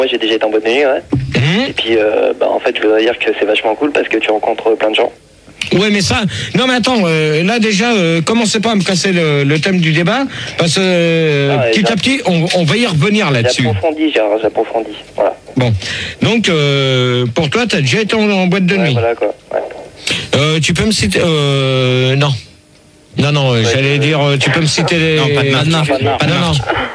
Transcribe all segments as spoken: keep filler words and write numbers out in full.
Moi j'ai déjà été en boîte de nuit, ouais. Mmh. Et puis euh, bah, en fait je voudrais dire que c'est vachement cool parce que tu rencontres plein de gens. Ouais, mais ça. Non, mais attends. Euh, là déjà, euh, commencez pas à me casser le, le thème du débat, parce que euh, ah, petit à petit, on, on va y revenir là-dessus. J'approfondis, j'approfondis. Voilà. Bon. Donc, euh, pour toi, t'as déjà été en, en boîte de ouais, nuit. Voilà quoi. Ouais. Euh, tu peux me citer. Euh, non. Non, non. Ouais, j'allais euh... dire. Tu peux me citer les. Non, pas de marque. Pas de marque. Pas de marque.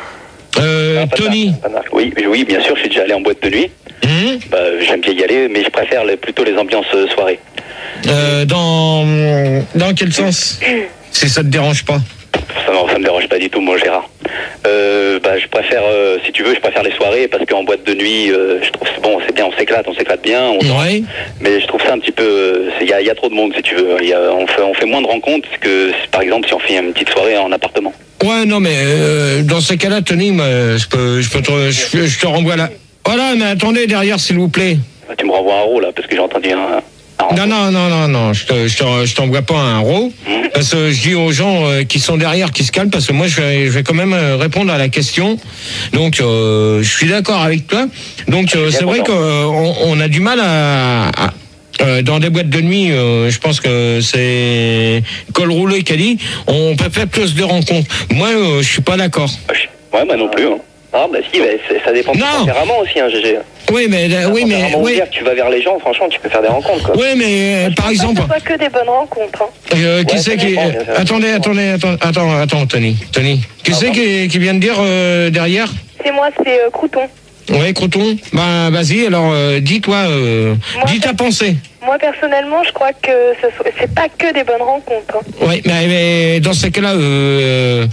Euh, non, Tony. Pas de marque. Oui, oui, bien sûr, je suis déjà allé en boîte de nuit. Mmh. Bah, j'aime bien y aller, mais je préfère les, plutôt les ambiances euh, soirées. Euh, dans dans quel sens? Si ça te dérange pas? Ça, non, ça me dérange pas du tout, moi, Gérard. Euh, bah, je préfère, euh, si tu veux, je préfère les soirées parce qu'en boîte de nuit, euh, je trouve bon, c'est bien, on s'éclate, on s'éclate bien. On ouais. Mais je trouve ça un petit peu, il y a, y a trop de monde, si tu veux. Y a, on fait, on fait moins de rencontres que, par exemple, si on fait une petite soirée en appartement. Ouais, non, mais euh, dans ces cas-là, Tony, moi, je peux, je peux, te, je, je te renvoie là. Voilà, mais attendez derrière, s'il vous plaît. Bah, tu me renvoies un euro là, parce que j'ai entendu un. Non, non, non, non, non, je, te, je, te, je t'envoie pas un euro, mmh. parce que je dis aux gens euh, qui sont derrière, qui se calment, parce que moi, je vais, je vais quand même euh, répondre à la question. Donc, euh, je suis d'accord avec toi. Donc, euh, c'est vrai qu'on on a du mal à... à Euh, dans des boîtes de nuit, euh, je pense que c'est col roulé qui a dit, on peut faire plus de rencontres. Moi, euh, je suis pas d'accord. Ouais, moi non plus. Hein. Ah, bah si, bah, ça dépend de ton tempérament aussi, hein, G G. Oui, mais, euh, oui, mais, oui. Tu vas vers les gens, franchement, tu peux faire des rencontres, quoi. Oui, mais, euh, par exemple. Pas que des bonnes rencontres, hein. Euh, qui ouais, c'est qui, euh, attendez, attendez, attendez, attends, attends, Tony, Tony. Qui c'est qui, qui vient de dire, euh, derrière? C'est moi, c'est euh, Crouton. Ouais, Crouton. Bah, vas-y, alors, euh, dis-toi, euh, dis ta pensée. Moi, personnellement, je crois que ce so- c'est pas que des bonnes rencontres. Hein. Oui, mais, mais dans ces cas-là, euh,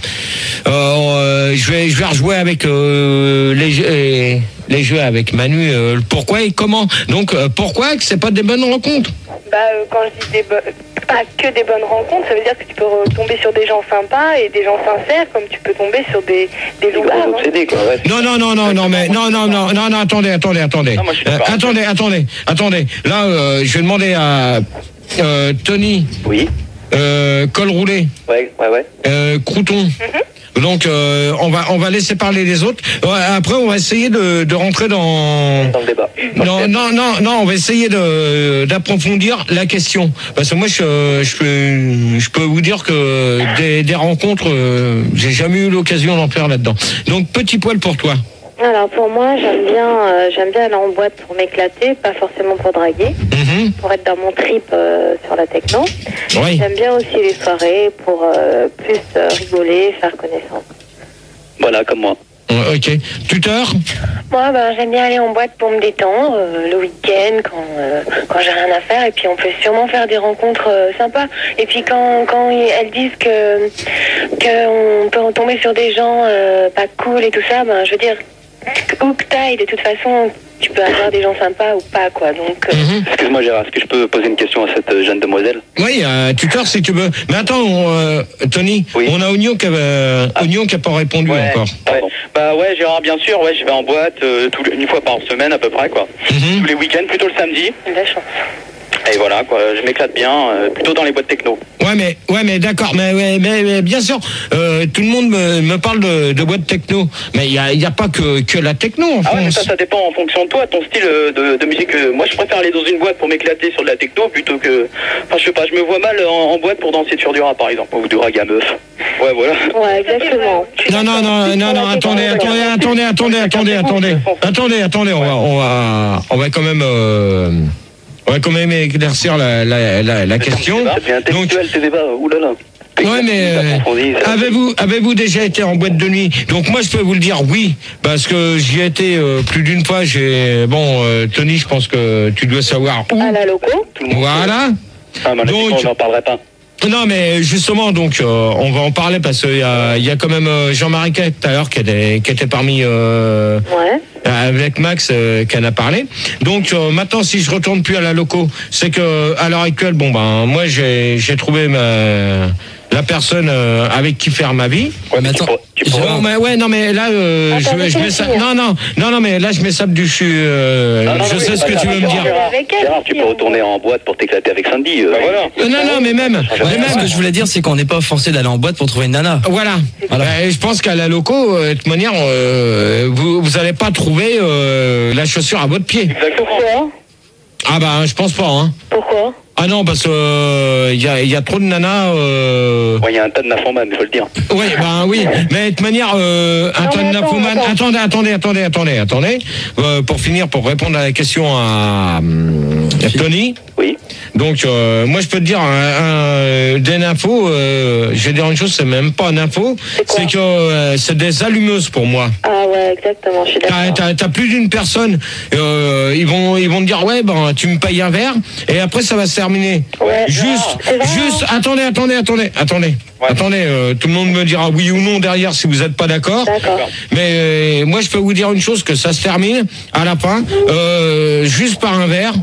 euh, je vais, je vais rejouer avec euh, les, les, les jeux avec Manu. Euh, pourquoi et comment? Donc, euh, pourquoi que c'est pas des bonnes rencontres? Bah, euh, quand je dis des bo- pas que des bonnes rencontres, ça veut dire que tu peux tomber sur des gens sympas et des gens sincères, comme tu peux tomber sur des des loupards. Obsédés, quoi. Ouais. Non, non, non, non, non, mais non, non, non, non, non, attendez, attendez, attendez, non, moi, euh, attendez, attendez, attendez. Là, euh, je vais demander à euh, Tony. Oui. Euh, col roulé. Ouais, ouais, ouais. Euh, Crouton. Mm-hmm. Donc euh, on va on va laisser parler les autres. Après on va essayer de, de rentrer dans dans le débat. Non non non non on va essayer de d'approfondir la question parce que moi je je peux je peux vous dire que des, des rencontres euh, j'ai jamais eu l'occasion d'en faire là-dedans. Donc petit poil pour toi. Alors pour moi, j'aime bien, euh, j'aime bien aller en boîte pour m'éclater, pas forcément pour draguer, mmh. pour être dans mon trip euh, sur la techno. Oui. J'aime bien aussi les soirées pour euh, plus euh, rigoler, faire connaissance. Voilà, comme moi. Ok. Tuteur? Moi, ben, j'aime bien aller en boîte pour me détendre euh, le week-end quand euh, quand j'ai rien à faire et puis on peut sûrement faire des rencontres euh, sympas. Et puis quand quand elles disent que que on peut tomber sur des gens euh, pas cool et tout ça, ben je veux dire. Où que t'ailles, de toute façon, tu peux avoir des gens sympas ou pas, quoi. Donc. Euh... Mm-hmm. Excuse-moi, Gérard, est-ce que je peux poser une question à cette jeune demoiselle? Oui, euh, tuteur, si tu veux. Mais attends, on, euh, Tony, oui. on a Oignon qui euh, ah. n'a pas répondu ouais. encore. Ouais. Bah ouais, Gérard, bien sûr. Ouais, je vais en boîte euh, tout, une fois par semaine à peu près, quoi. Mm-hmm. Tous les week-ends, plutôt le samedi. La chance. Et voilà, quoi, je m'éclate bien, euh, plutôt dans les boîtes techno. Ouais, mais, ouais, mais d'accord, mais, mais, mais, mais bien sûr, euh, tout le monde me, me parle de, de boîtes techno, mais il n'y a, y a pas que, que la techno en ah France. Ouais, mais ça, ça dépend en fonction de toi, ton style de, de musique. Moi, je préfère aller dans une boîte pour m'éclater sur de la techno plutôt que. Enfin, je sais pas, je me vois mal en, en boîte pour danser sur du rap, par exemple, ou du rag à meuf. Ouais, voilà. Ouais, exactement. Non, non, non, non, non, attendez, attendez, attendez, attendez, attendez, attendez, attendez, attendez, on va, on va, on va quand même. Euh... On va quand même éclaircir la, la, la, la question. C'est intellectuel, tes débats, oulala. Ouais, mais euh, avez-vous avez-vous déjà été en boîte de nuit? Donc moi je peux vous le dire oui, parce que j'y ai été euh, plus d'une fois. J'ai bon euh, Tony, je pense que tu dois savoir où. À la loco. Voilà. Ah, mais donc on n'en parlerait pas. Non, mais justement, donc euh, on va en parler parce qu'il y a, y a quand même euh, Jean-Marie tout à l'heure qui était, qui était parmi euh, ouais. avec Max euh, qui en a parlé. Donc euh, maintenant, si je retourne plus à la loco, c'est que à l'heure actuelle, bon ben moi j'ai j'ai trouvé ma la personne euh, avec qui faire ma vie. Ouais, mais attends, tu, pourras- tu pourras- Non, mais ouais, non, mais là, euh, Attends, je, je mets ça. Non, non, non, non, mais là, je mets ça du dessus. Euh, Non, non, je oui, sais c'est ce pas que ça, tu veux me Gérard. dire. Avec elle, Gérard, tu aussi, peux hein. retourner en boîte pour t'éclater avec Sandy. euh. Bah voilà. Euh, non, non, mais même. Ouais, mais ce même que je voulais dire, c'est qu'on n'est pas forcé d'aller en boîte pour trouver une nana. Voilà. Voilà. Euh, je pense qu'à la loco, euh, de toute manière, euh, vous vous allez pas trouver euh, la chaussure à votre pied. Exactement. Pourquoi? Ah bah, je pense pas. Hein. Pourquoi? Ah non, parce que il y, a, y a trop de nanas. Euh... Ouais, il y a un tas de nafoman, il faut le dire. Oui, ben oui. Mais de toute manière, euh, un Non, ton mais de attends, nymphomane- attends. Attendez, attendez, attendez, attendez, attendez. Euh, pour finir, pour répondre à la question à, hum, à Tony. Oui. Donc, euh, moi, je peux te dire, un, un, des nymphos, euh, je vais dire une chose, c'est même pas un info, C'est quoi c'est que euh, c'est des allumeuses pour moi. Ah ouais, exactement, je suis T'as, d'accord. t'as, t'as plus d'une personne, euh, ils vont, ils vont te dire, ouais, ben, tu me payes un verre, et après, ça va se terminer. Ouais. Juste, C'est vrai, juste, attendez, attendez, attendez, attendez. Ouais. Attendez, euh, tout le monde me dira oui ou non derrière si vous n'êtes pas d'accord. D'accord. Mais euh, moi, je peux vous dire une chose, que ça se termine à la fin, euh, juste par un verre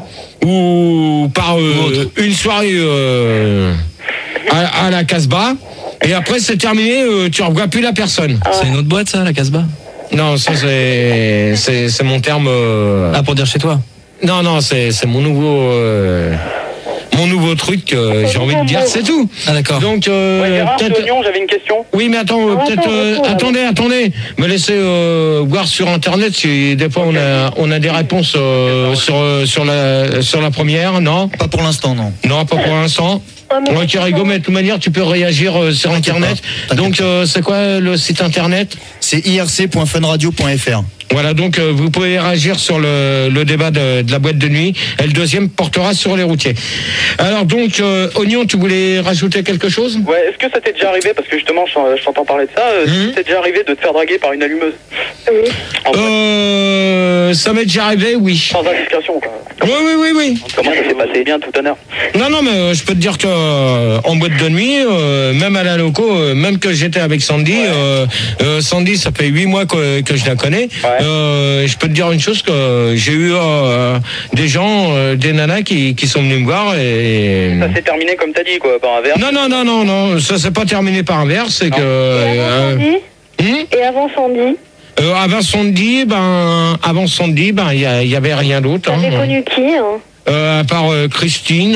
ou par euh, une soirée euh, à, à la Casbah. Et après, c'est terminé, euh, tu ne revois plus la personne. C'est une autre boîte, ça, la Casbah? Non, ça, c'est, c'est, c'est mon terme. euh, Ah, pour dire chez toi? Non, non, c'est, c'est mon nouveau... euh, mon nouveau truc, euh, j'ai envie de dire, c'est tout. Ah, d'accord. Donc, euh, Ouais, Gérard, peut-être... c'est Oignon, j'avais une question. Oui, mais attends, euh, Ah, peut-être... attends, euh, attends, attendez, attendez. Me laissez euh, voir sur Internet si des fois on a, on a des réponses euh, sur, euh, sur, la, sur la première, non? Pas pour l'instant, non. Non, pas pour l'instant. Ouais, mais Ok, Rigo, mais de toute manière, tu peux réagir euh, sur Internet. pas, t'inquiète Donc, euh, c'est quoi le site Internet? C'est i r c point fun radio point f r. Voilà, donc euh, vous pouvez réagir sur le, le débat de, de la boîte de nuit. Et le deuxième portera sur les routiers. Alors donc, euh, Oignon, tu voulais rajouter quelque chose? Ouais, est-ce que ça t'est déjà arrivé, parce que justement, je t'en- je t'entends parler de ça, euh, Mhm. ça t'est déjà arrivé de te faire draguer par une allumeuse? Oui. En boîte, Euh, ça m'est déjà arrivé, oui. sans indiscrétion, quoi. Oui, oui, oui, oui. Comment ça s'est passé? Bien, tout honneur. Non, non, mais euh, je peux te dire que euh, en boîte de nuit, euh, même à la loco, euh, même que j'étais avec Sandy, euh, euh, Sandy, ça fait huit mois que, que je la connais. Ouais. Euh, je peux te dire une chose, que j'ai eu euh, des gens, euh, des nanas qui, qui sont venus me voir et... Ça s'est terminé comme t'as dit, quoi, par un verre. Non, non, non, non, non, ça s'est pas terminé par un verre, c'est Non. que... Et avant euh, Sandy hum, Et avant Sandy euh, avant Sandy, ben, avant Sandy, ben, il y, y avait rien d'autre. T'avais hein. connu qui hein? Euh, à part euh, Christine,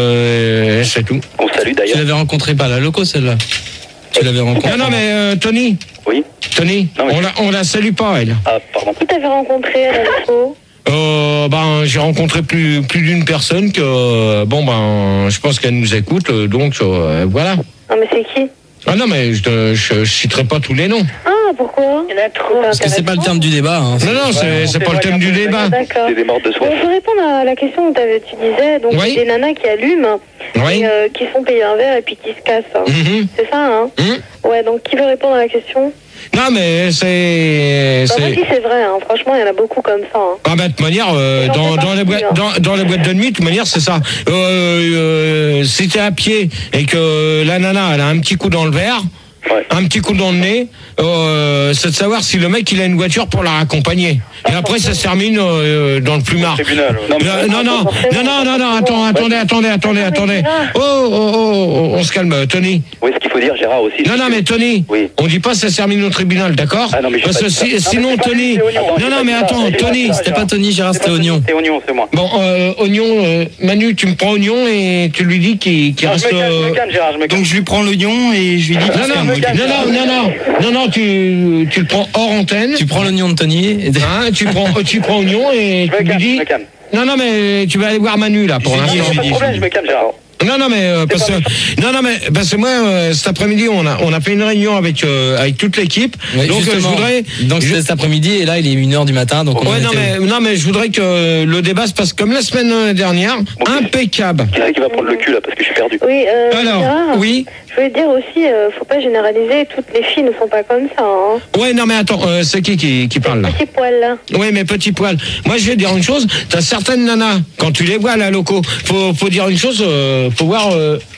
euh, c'est tout. On salue Tu d'ailleurs. l'avais rencontrée pas à la loco, celle-là? Tu l'avais rencontrée? Non, non, mais euh, Tony, Oui. Tony, Non, mais- on la, on la salue pas, elle. Ah, pardon. Qui t'avais rencontré à la loco? Euh, ben, j'ai rencontré plus, plus d'une personne que, euh, bon, ben, je pense qu'elle nous écoute, euh, donc, euh, voilà. Non mais c'est qui? Ah non, mais je, te- je, je citerai pas tous les noms. Ah, pourquoi? Il y en a trop. Parce que c'est pas le terme du débat, hein. Non, non, c'est, c'est pas le thème du débat. D'accord. C'est des morts de soif. Bon, je vais répondre à la question où t'avais- tu disais, donc Oui. des nanas qui allument, Oui. et, euh, qui font payer un verre et puis qui se cassent. hein. Mhm. C'est ça, hein? Mhm. Ouais, donc qui veut répondre à la question? Non, mais c'est, Bah, c'est... si c'est vrai, hein. Franchement, il y en a beaucoup comme ça. Hein. Ah bah de toute manière, euh, J'en dans, fais dans, les partie, boîtes, hein. dans, dans les boîtes de nuit, de toute manière, c'est ça. Euh, euh, si t'es à pied et que la nana, elle a un petit coup dans le verre, Ouais. un petit coup dans le nez, euh, c'est de savoir si le mec, il a une voiture pour la raccompagner. Et après, ça se termine euh, dans le plumard. Tribunal. Non, mais- Euh, non, non, non, non, non, non, attends, attendez, attendez, attendez, attendez. Oh, oh, oh, oh, on se calme, Tony. Oui, ce qu'il faut dire, Gérard aussi. Non, non, mais Tony, Oui. on dit pas ça se termine au tribunal, d'accord? Ah non, mais je Parce sais que pas si- dit ça. sinon, Non, mais c'est pas Tony. lui, c'est Oignon. Non, J'ai non, pas mais dit ça. attends, J'ai pas Tony. dit ça. C'était pas Tony, Gérard, C'est c'était pas Oignon. Tony, C'est Oignon, c'est moi. Bon, euh, Oignon, euh, Manu, tu me prends Oignon et tu lui dis qu'il qu'il Non, je reste... me calme, je euh, me calme, Gérard, je me calme. Donc je lui prends l'oignon et je lui dis... Non, non, non, non, non, non, non, non, tu, tu le prends hors antenne. Tu prends l'oignon de Tony et... Hein, tu prends, tu prends Oignon et Je tu me lui calme, je dis... me calme. Non, non, mais tu vas aller voir Manu, là, pour Je lui dis, l'instant. je Pas lui de dis, problème, je me calme, Gérard. Non, non, mais euh, parce que non, non, mais parce que moi euh, cet après-midi on a on a fait une réunion avec euh, avec toute l'équipe. Ouais, donc euh, je justement. voudrais. Donc je- c'était cet après-midi et là il est une heure du matin, donc on Ouais, en non, était- mais non, mais je voudrais que le débat se passe comme la semaine dernière, impeccable. Qui c'est qui va prendre le cul là, parce que je suis perdu? Oui, euh, Alors, Gérard, oui. je voulais dire aussi, euh, faut pas généraliser, toutes les filles ne sont pas comme ça. Hein. Ouais, non, mais attends, euh, c'est qui qui, qui parle là? Petit poil là. Oui, mes petits poils. Moi, je vais dire une chose. T'as certaines nanas, quand tu les vois à la loco, faut, faut dire une chose, euh, faut voir, euh,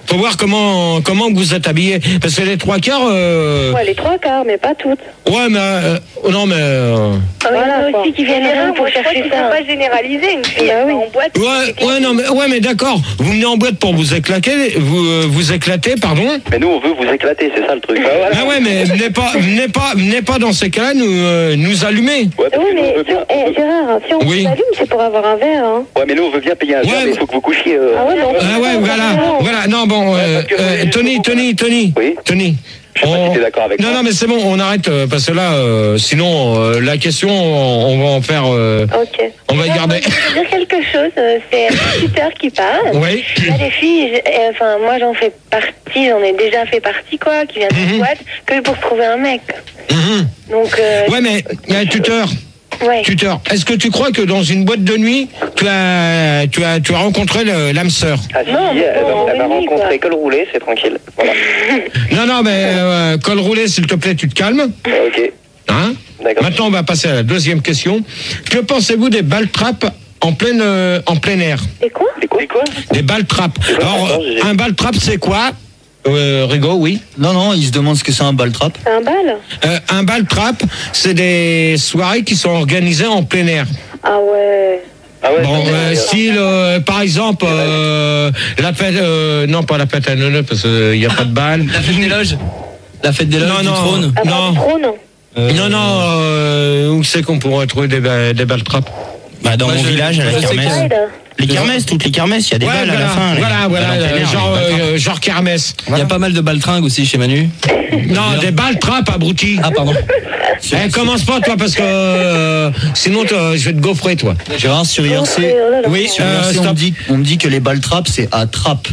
Faut voir comment comment vous êtes habillé. Parce que les trois quarts. Euh... Ouais, les trois quarts, mais pas toutes. Ouais, mais euh, non, mais. Euh... Ah, il y en a aussi qui viennent rien pour chercher ça. Faut pas généraliser une fille Bah oui. en boîte. Ouais, ouais, non, mais ouais, mais d'accord. Vous venez en boîte pour vous éclater, vous euh, vous éclater, pardon. Mais nous, on veut vous éclater, c'est ça le truc. Bah, voilà. Ah ouais, mais venez pas, venez pas, venez pas dans ces cas-là nous euh, nous allumer. Ouais, parce Oui, que nous, on mais veut bien- eh, Gérard, si on Oui. vous allume, c'est pour avoir un verre. Hein. Ouais, mais nous, on veut bien payer un Ouais, verre, mais il mais- faut que vous couchiez. euh, Ah ouais, non. Ah ouais, voilà, voilà. Non, bon, euh, parce que- euh, Tony, Tony, Tony, Oui. Tony. Je sais pas si t'es d'accord avec non, moi. non, mais c'est bon, on arrête euh, parce que là, euh, sinon euh, la question, on, on va en faire, euh, Ok. on va y Alors, garder. moi, Je veux dire quelque chose, euh, c'est un tuteur qui parle. Oui. Il y a des filles, je- euh, enfin moi j'en fais partie, j'en ai déjà fait partie quoi, qui viennent Mhm. de boîte, que pour trouver un mec. Mhm. Donc, euh, Ouais, mais il y a un tuteur. ouais. Tuteur, est-ce que tu crois que dans une boîte de nuit, tu as, tu as, tu as rencontré le- l'âme sœur? Ah, si, Non, si, mais elle, bon, va- on elle va est nuit, rencontrer quoi. col roulé, c'est tranquille. Voilà. Non, non, mais euh, col roulé, s'il te plaît, tu te calmes. Ok, Hein? d'accord. Maintenant, on va passer à la deuxième question. Que pensez-vous des balles trappes en plein, euh, en plein air? Et quoi? C'est quoi, quoi Des balles trappes. quoi, Alors, attends, j'ai- un balle trappe, c'est quoi? Euh, Rigo, oui. Non, non, il se demande ce que c'est un ball trap. C'est un bal? Euh, un bal trap, c'est des soirées qui sont organisées en plein air. Ah ouais. Ah ouais, Bon, ça, euh, c'est- style, euh, par exemple, euh, la fête, euh, non pas la fête à neuneu parce qu'il n'y a pas de balle. La fête des loges. La fête des loges Non, du non. trône. Ah, Non. pas trône. Euh, Non, non, euh, où c'est qu'on pourrait trouver des, ba- des balles trappes? Bah, dans Moi, mon je- village, à la je sais kermesse. Pride. Les kermesses, toutes les kermesses, il y a des Ouais, balles voilà, à la fin. les- voilà, voilà, balles en plein air, genre, les balles euh, genre kermesse. Il y a pas mal de baltringues aussi chez Manu. Non, des balles trappes, abruti. Ah, pardon. Eh, commence pas, toi, parce que euh, sinon, toi, je vais te gaufrer, toi. Gérard, sur I R C, Oh là là. Oui, sur euh, I R C, on, me stop. dit, on me dit que les ball traps, c'est à trappe.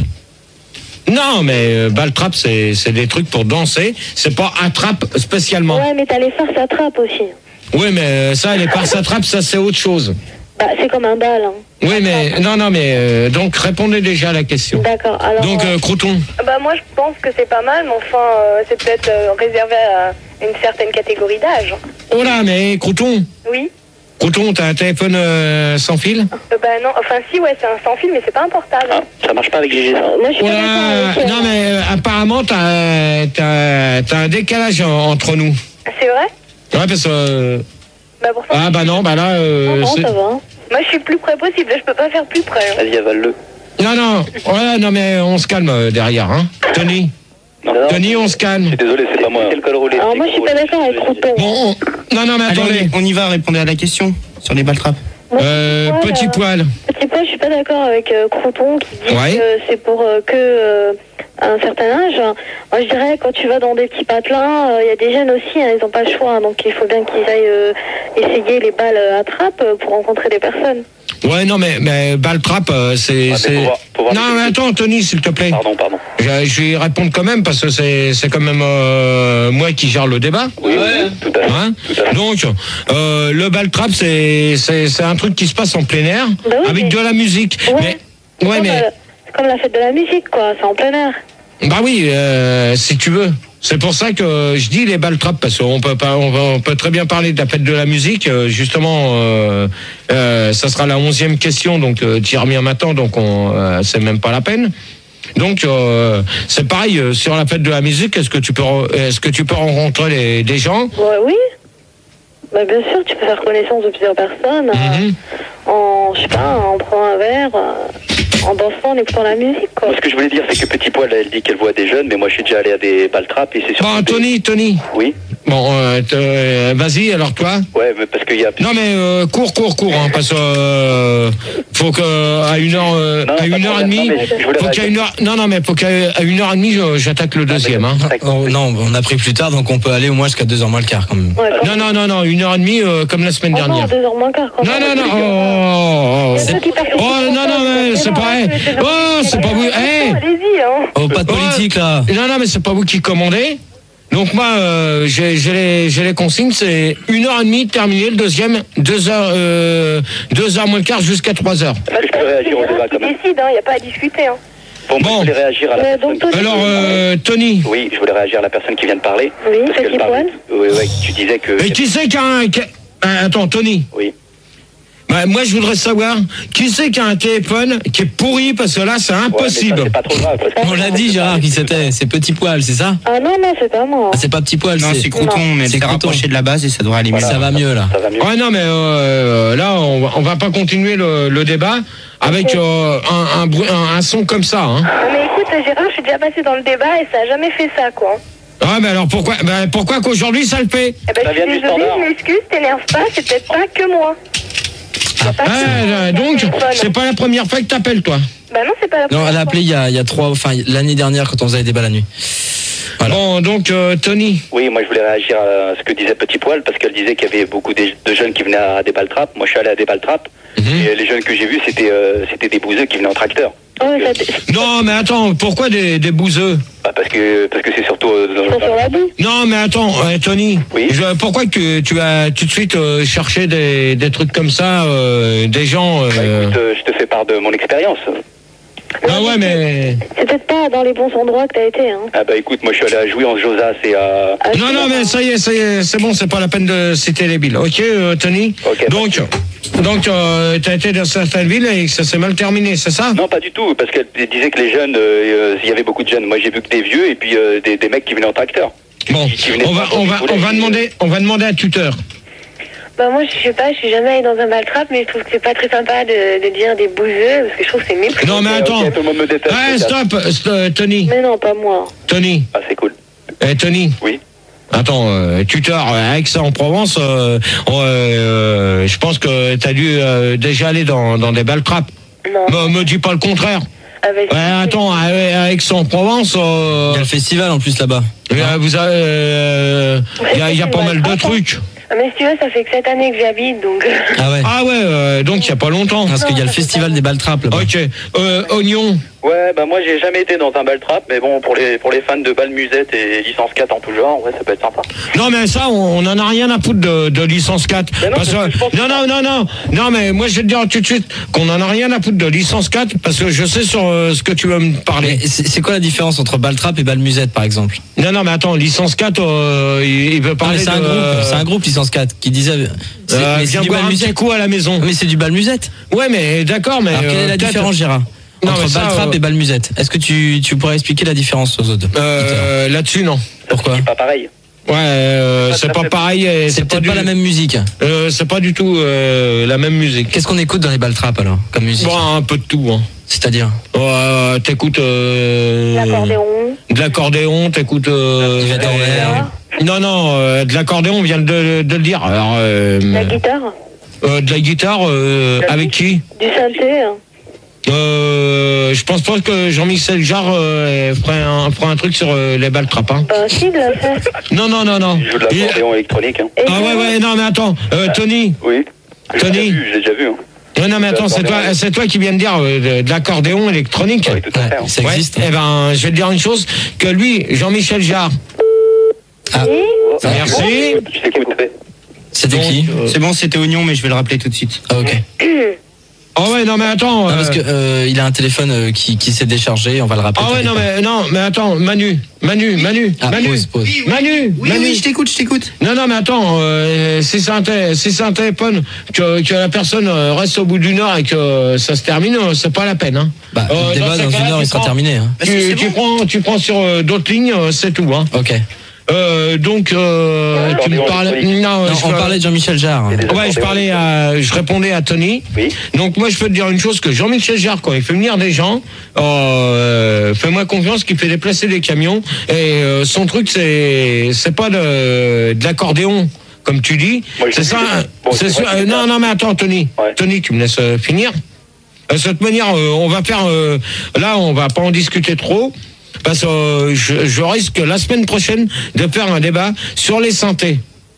Non, mais euh, balle trappe, c'est c'est des trucs pour danser. C'est pas attrape spécialement. Ouais, mais t'as les farces à trappe aussi. Oui, mais euh, ça, les farces attrape, ça, c'est autre chose. Bah, c'est comme un bal. Hein. Oui, mais non, non, mais euh, donc répondez déjà à la question. D'accord. Alors. Donc, euh, euh, Crouton. Bah moi je pense que c'est pas mal, mais enfin euh, c'est peut-être euh, réservé à une certaine catégorie d'âge. Oh là, mais Crouton, Oui. Crouton, t'as un téléphone euh, sans fil? Euh, bah non, enfin si ouais c'est un sans fil, mais c'est pas un portable. Ah, ça marche pas avec G G, ça. moi, je suis Oh pas là, d'accord avec, euh, non, mais euh, apparemment, t'as t'as t'as un décalage en- entre nous. C'est vrai? Ouais, parce que. euh, Bah pour ça. Ah, bah non, bah là. euh, Non, non, c'est- ça va. Moi je suis le plus près possible, je peux pas faire plus près. hein. Vas-y, avale-le. Non, non, ouais, non, mais on se calme euh, derrière, hein. Tony, Non, non, Tony, on se je calme. suis désolé, c'est pas moi. C'est le col roulé. Alors, c'est moi, le je suis col pas roulé. d'accord avec Crouton. Bon, on- non, non, mais Allez, on attendez. y- on y va, répondez à la question sur les balles trappes. Moi, Euh, Petit petit poil, poil. Petit poil, je suis pas d'accord avec euh, Crouton qui dit Ouais. que c'est pour euh, que euh, un certain âge. Moi, je dirais quand tu vas dans des petits patelins, euh, il y a des jeunes aussi, hein, ils ont pas le choix, hein, donc il faut bien qu'ils aillent euh, essayer les balles euh, à trappe euh, pour rencontrer des personnes. Ouais, non, mais, mais balle trappe, euh, c'est. Ouais, mais c'est- faut voir- faut voir non, les- mais attends, Tony, s'il te plaît. Pardon, pardon. Je, je vais y répondre quand même parce que c'est c'est quand même euh, moi qui gère le débat. Oui, oui, tout à fait. Hein Tout à fait. Donc, euh, le ball trap, c'est c'est c'est un truc qui se passe en plein air Bah oui, avec mais- de la musique. Ouais. Mais C'est ouais, comme, mais euh, c'est comme la fête de la musique, quoi, c'est en plein air. bah oui, euh, si tu veux. C'est pour ça que je dis les balles trappes parce qu'on peut pas, on, va- on peut très bien parler de la fête de la musique. euh, Justement, euh, euh, ça sera la onzième question, donc euh, tu y reviens maintenant, donc on, euh, c'est même pas la peine. Donc euh, c'est pareil euh, sur la fête de la musique. Est-ce que tu peux, re- est-ce que tu peux rencontrer les, des gens? Ouais, oui. Bah, bien sûr, tu peux faire connaissance de plusieurs personnes euh, Mhm. en, je sais pas, en prenant un verre, euh, en dansant, en écoutant la musique, quoi. Moi, ce que je voulais dire, c'est que Petit Poil, elle dit qu'elle voit des jeunes, mais moi, je suis déjà allé à des balles trappes et c'est surtout. Bon, des- Tony, Tony. Oui. Bon, euh, te- euh, vas-y, alors toi. Ouais, mais parce qu'il y a. Non mais euh, cours, cours, cours, hein, parce que euh, faut que à une heure, euh, Non, à pas une de heure et problème, demie, non, mais je voulais faut qu'à une heure, non non mais faut qu'à à une heure et demie, je- j'attaque le deuxième. Hein. Oh, non, on a pris plus tard, donc on peut aller au moins jusqu'à deux heures moins le quart quand même. Ouais, quand Non non non non, une heure et demie euh, comme la semaine Ah non, dernière. deux heures moins quart, quand Non même. non non, oh, oh, Il y a oh, ceux qui partent oh, sur non non mais c'est pas vrai. Oh c'est pas vous, eh Allez-y hein. Oh, pas de politique là. non non mais c'est pas vous qui commandez. Donc moi euh, j'ai j'ai les j'ai les consignes, c'est une heure et demie terminé le deuxième, deux heures euh, deux heures moins le quart jusqu'à trois heures. Est-ce que je peux réagir au débat quand Qui même? décide, hein, y a pas à discuter. Hein. Bon, moi, Bon. je voulais réagir à la Ouais, personne. donc, Tony- Alors euh, Tony. Oui, je voulais réagir à la personne qui vient de parler. Oui, Parce petit qu'elle parlait- poil. Oui, oui, tu disais que. Et qui c'est qu'un... qu'un- Ah, attends, Tony. Oui. Bah, moi, je voudrais savoir qui c'est qui a un téléphone qui est pourri, parce que là, c'est impossible. Ouais, mais ça, c'est pas trop grave. Parce que- On l'a dit, Gérard, qui c'était. C'est Petit Poil, c'est ça? Ah non, non, c'est pas moi. Ah, c'est pas Petit Poil, Non, c'est Crouton, mais c'est c'est Crouton. rapproché de la base et ça devrait aller mieux. Ça va mieux, là. Ça va mieux. Ouais, non, mais euh, là, on va, on va pas continuer le, le débat avec euh, un, un, bruit- un, un son comme ça. Hein. Non, mais écoute, Gérard, je suis déjà passé dans le débat et ça a jamais fait ça, quoi. Ah, mais alors pourquoi, bah, pourquoi qu'aujourd'hui ça le fait? Eh ben, Ça je suis vient du désolée, standard. je m'excuse, t'énerve pas, c'est peut-être pas que moi. Y a pas que Ah, moi euh, qui a donc, le téléphone. c'est pas la première fois que t'appelles, toi. Bah non, c'est pas la Non, première elle a fois. appelé il y a, il y a trois, enfin, l'année dernière, quand on faisait des débats la nuit. Voilà. Bon, donc, euh, Tony. Oui, moi je voulais réagir à ce que disait Petit Poil, parce qu'elle disait qu'il y avait beaucoup de de jeunes qui venaient à des balles-trappes. Moi je suis allé à des balles-trappes, Mhm. et les jeunes que j'ai vus, c'était euh, c'était des bouseux qui venaient en tracteur. Oh, ça t- Non, mais attends, pourquoi des, des bouseux? Bah, parce que parce que c'est surtout euh, dans Ils sont sur la boue. Non, mais attends, euh, Tony. Oui. Je- pourquoi que tu as tout de suite euh, cherché des, des trucs comme ça, euh, des gens. Bah, Euh... écoute, euh, je te fais part de mon expérience. Ah ouais, mais. C'est peut-être pas dans les bons endroits que t'as été, hein. Ah bah écoute, moi je suis allé à jouer en Josas et à... Ah, Non, c'est non, pas mais ça. ça y est, ça y est, c'est bon, c'est pas la peine de citer les villes. Ok, euh, Tony. Ok, Donc, donc, euh, t'as été dans certaines villes et que ça s'est mal terminé, c'est ça? Non, pas du tout, parce qu'elle disait que les jeunes, euh, euh, il y avait beaucoup de jeunes. Moi j'ai vu que des vieux et puis euh, des, des mecs qui venaient en tracteur. Bon, Qui- qui venaient on va, pas, on qui va, voulaient- on va demander, on va demander à tuteur. Bah moi, je sais pas, je suis jamais allée dans un baltrap, mais je trouve que c'est pas très sympa de, de dire des bouseux, parce que je trouve que c'est méprisant. Non, mais Ok, attends. ok, tout le monde me déteste. Ah, déteste. stop, stop, Tony, Mais non, pas moi. Tony, Ah, c'est cool. eh, Tony. Oui. Attends, euh, tuteur à Aix-en-Provence, euh, euh, je pense que t'as dû euh, déjà aller dans, dans des balles-trappes. Non. Me, me dis pas le contraire. Avec... Ouais, attends, à, à Aix-en-Provence, euh, Il y a le festival en plus là-bas. euh, vous avez, euh, il y a, il y a pas mal de trucs. Ah, mais si tu veux, ça fait que cette année que j'y habite, donc... Ah ouais. Ah ouais, euh, donc il y a pas longtemps. Parce qu'il y a le festival des balles-trappes là-bas. Ok, euh, oignon. Ouais, bah moi j'ai jamais été dans un ball-trap, mais bon, pour les, pour les fans de balles musette et licence quatre en tout genre, ouais, ça peut être sympa. Non mais ça, on on en a rien à foutre de, de licence quatre. Mais non, Parce parce que- que je pense que- non, non, non, non, non, mais moi je vais te dire tout de suite qu'on en a rien à foutre de licence quatre parce que je sais sur euh, ce que tu veux me parler. Mais c'est c'est quoi la différence entre balle-trappe et balle-musette par exemple? Non, non, mais attends, licence quatre, euh, il, il veut Non, parler mais c'est de... un groupe, c'est un groupe licence quatre qui disait. c'est- Euh, mais c'est viens du boire un petit balle-musette. coup à la maison. Mais c'est du balle-musette. Ouais, mais d'accord, mais... Alors quelle euh, est la peut-être- différence, Gérard, Non, entre mais ça, balle-trappe euh, et balle-musette? Est-ce que tu, tu pourrais expliquer la différence aux autres? Euh, là-dessus, non. Pourquoi? C'est pas pareil. Ouais, euh, Ça, c'est ça pas fait- pareil. et C'est peut-être du- pas la même musique. Euh, c'est pas du tout euh, la même musique. Qu'est-ce qu'on écoute dans les balle-trappes alors, comme musique? Bon, un peu de tout. Hein. C'est-à-dire? Euh, t'écoutes euh, L'accordéon. de l'accordéon, t'écoutes euh, Yvette euh, Horner. non non euh, de l'accordéon, on vient de, de le dire. Alors euh, La guitare. euh, de la guitare euh, avec qui? Du synthé. Hein. Euh, je pense pas que Jean-Michel Jarre euh, ferait, un, ferait un truc sur euh, les balles trappes. Hein. Bah si, il l'a fait. Non non non non. Il joue de Il- l'accordéon électronique. Hein. Et Ah ouais ouais non mais attends euh, Tony. Oui. Je l'ai Tony. déjà vu, je l'ai déjà vu. Hein. Non non mais attends c'est toi c'est toi qui viens de dire euh, de, de l'accordéon électronique. Oui, tout à fait. hein. Ouais, ça Ouais, existe. eh ben, je vais te dire une chose, que lui, Jean-Michel Jarre, Ah, Oui. merci. Tu sais qui vous fait. c'était Donc, qui? euh, C'est bon, c'était Oignon, mais je vais le rappeler tout de suite. Ah, ok. Oh ouais, non mais attends. Non, euh, parce que euh, il a un téléphone euh, qui, qui s'est déchargé, on va le rappeler. Ah ouais, non mais, non, mais attends, Manu, Manu, Manu, Ah, Manu, pause, pause. Manu, Oui, Manu. oui, je t'écoute, je t'écoute. Non, non, mais attends, euh, si c'est un, té- si c'est un téléphone, que, que la personne euh, reste au bout d'une heure et que ça se termine, euh, c'est pas la peine. Hein. Bah, Euh, le débat ces dans cas-là, une heure tu il sera prends- terminé. Hein. Parce que Tu, c'est tu bon. prends, tu prends sur euh, d'autres lignes, euh, c'est tout. Hein. Ok. Euh, donc, euh, tu me Accordéon parlais. électronique. Non, Non, je on par- parlait de Jean-Michel Jarre. Et des Ouais, je accordéons. parlais à, je répondais à Tony. Oui. Donc moi, je peux te dire une chose, que Jean-Michel Jarre, quand il fait venir des gens, euh, fais-moi confiance qu'il fait déplacer des camions. Et euh, son truc, c'est c'est pas de, de l'accordéon, comme tu dis. Moi, je C'est sais ça. que- bon, c'est c'est sûr- vrai que euh, c'est non, ça. non, mais attends, Tony. Ouais. Tony, tu me laisses euh, finir. De cette manière, euh, on va faire. euh, là, on va pas en discuter trop. Parce que euh, je, je risque la semaine prochaine de faire un débat sur les synthés.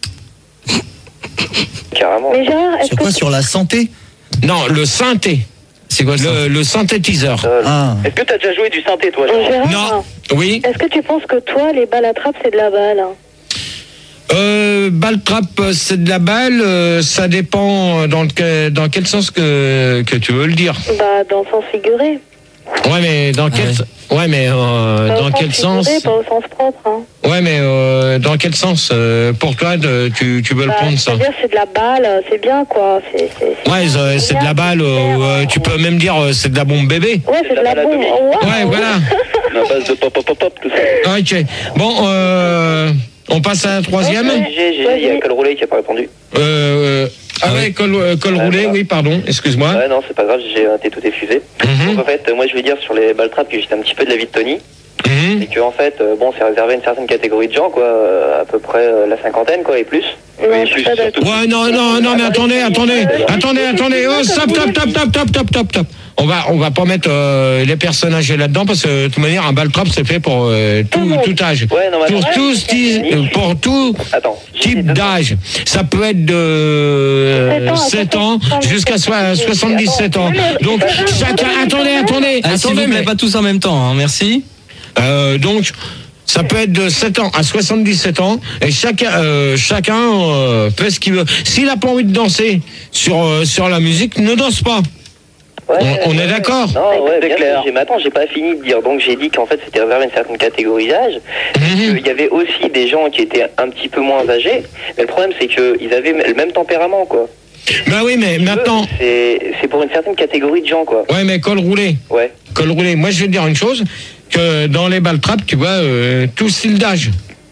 Carrément. Mais Gérard, est-ce Sur que... quoi? Sur la santé? Non, le synthé. C'est quoi le Le, le synthétiseur. Euh, Ah. Est-ce que t'as déjà joué du synthé, toi, Euh, Jean Gérard, Non. Oui. est-ce que tu penses que toi, les balles à trappe, c'est de la balle hein? Euh, balle trappe, c'est de la balle. euh, ça dépend dans, le, dans quel sens que, que tu veux le dire. Bah, dans le sens figuré. Ouais, mais dans quel, Ouais. ouais, mais euh, Pas au dans sens quel sens figuré, pas au sens propre. Hein. Ouais, mais euh, dans quel sens euh, pour toi de, tu, tu veux le Bah, prendre ça? c'est-à-dire, c'est de la balle, c'est bien, quoi. C'est, c'est, c'est Ouais, c'est c'est de la balle. euh, euh, tu peux même dire euh, c'est de la bombe bébé. Ouais, c'est de la bombe. Oh, Ouais, voilà. À base de pop, pop, pop, pop, tout ça. Ok. Bon, euh, on passe à la troisième. J'ai, j'ai, il y a Col Roulé qui a pas répondu. Euh, ah ouais, col, euh, col Ouais, roulé, voilà. oui, pardon, excuse-moi. Ouais, non, c'est pas grave, j'ai raté tout effusé. Mhm. Donc en fait, euh, moi je vais dire sur les ball traps que j'étais un petit peu de la vie de Tony. Mhm. C'est que en fait, euh, bon, c'est réservé à une certaine catégorie de gens, quoi, euh, à peu près euh, la cinquantaine, quoi, et plus. Non, Et je suis plus, pas d'accord. Ouais, non, non, non, mais attendez, attendez, attendez, attendez. Oh, stop, stop, stop, stop, stop, stop, stop, stop. On va, on va pas mettre euh, les personnages là-dedans parce que de toute manière, un ball trap c'est fait pour euh, tout, tout âge. Ouais, non, mais Pour attends. tout, sti- euh, pour tout Attends. type d'âge. Ça peut être de euh, sept ans jusqu'à soi- soixante-dix-sept ans. Donc chacun, attendez, attendez, Ah, s'il vous attendez, plaît, mais, pas tous en même temps, hein, merci. euh, donc. Ça peut être de sept ans à soixante-dix-sept ans et chacun, euh, chacun euh, fait ce qu'il veut. S'il n'a pas envie de danser sur, euh, sur la musique, ne danse pas. Ouais, On- on est d'accord. Non, ouais, bien sûr. J'ai- Mais attends, j'ai pas fini de dire. Donc j'ai dit qu'en fait c'était réservé à une certaine catégorie d'âge. Mhm. Il y avait aussi des gens qui étaient un petit peu moins âgés. Mais le problème c'est qu'ils avaient le même tempérament, quoi. Bah oui, mais maintenant, C'est c'est pour une certaine catégorie de gens, quoi. ouais, mais col roulé, Ouais. col roulé. Moi, je vais te dire une chose, que dans les ball traps, tu vois, euh, tout style d'âge.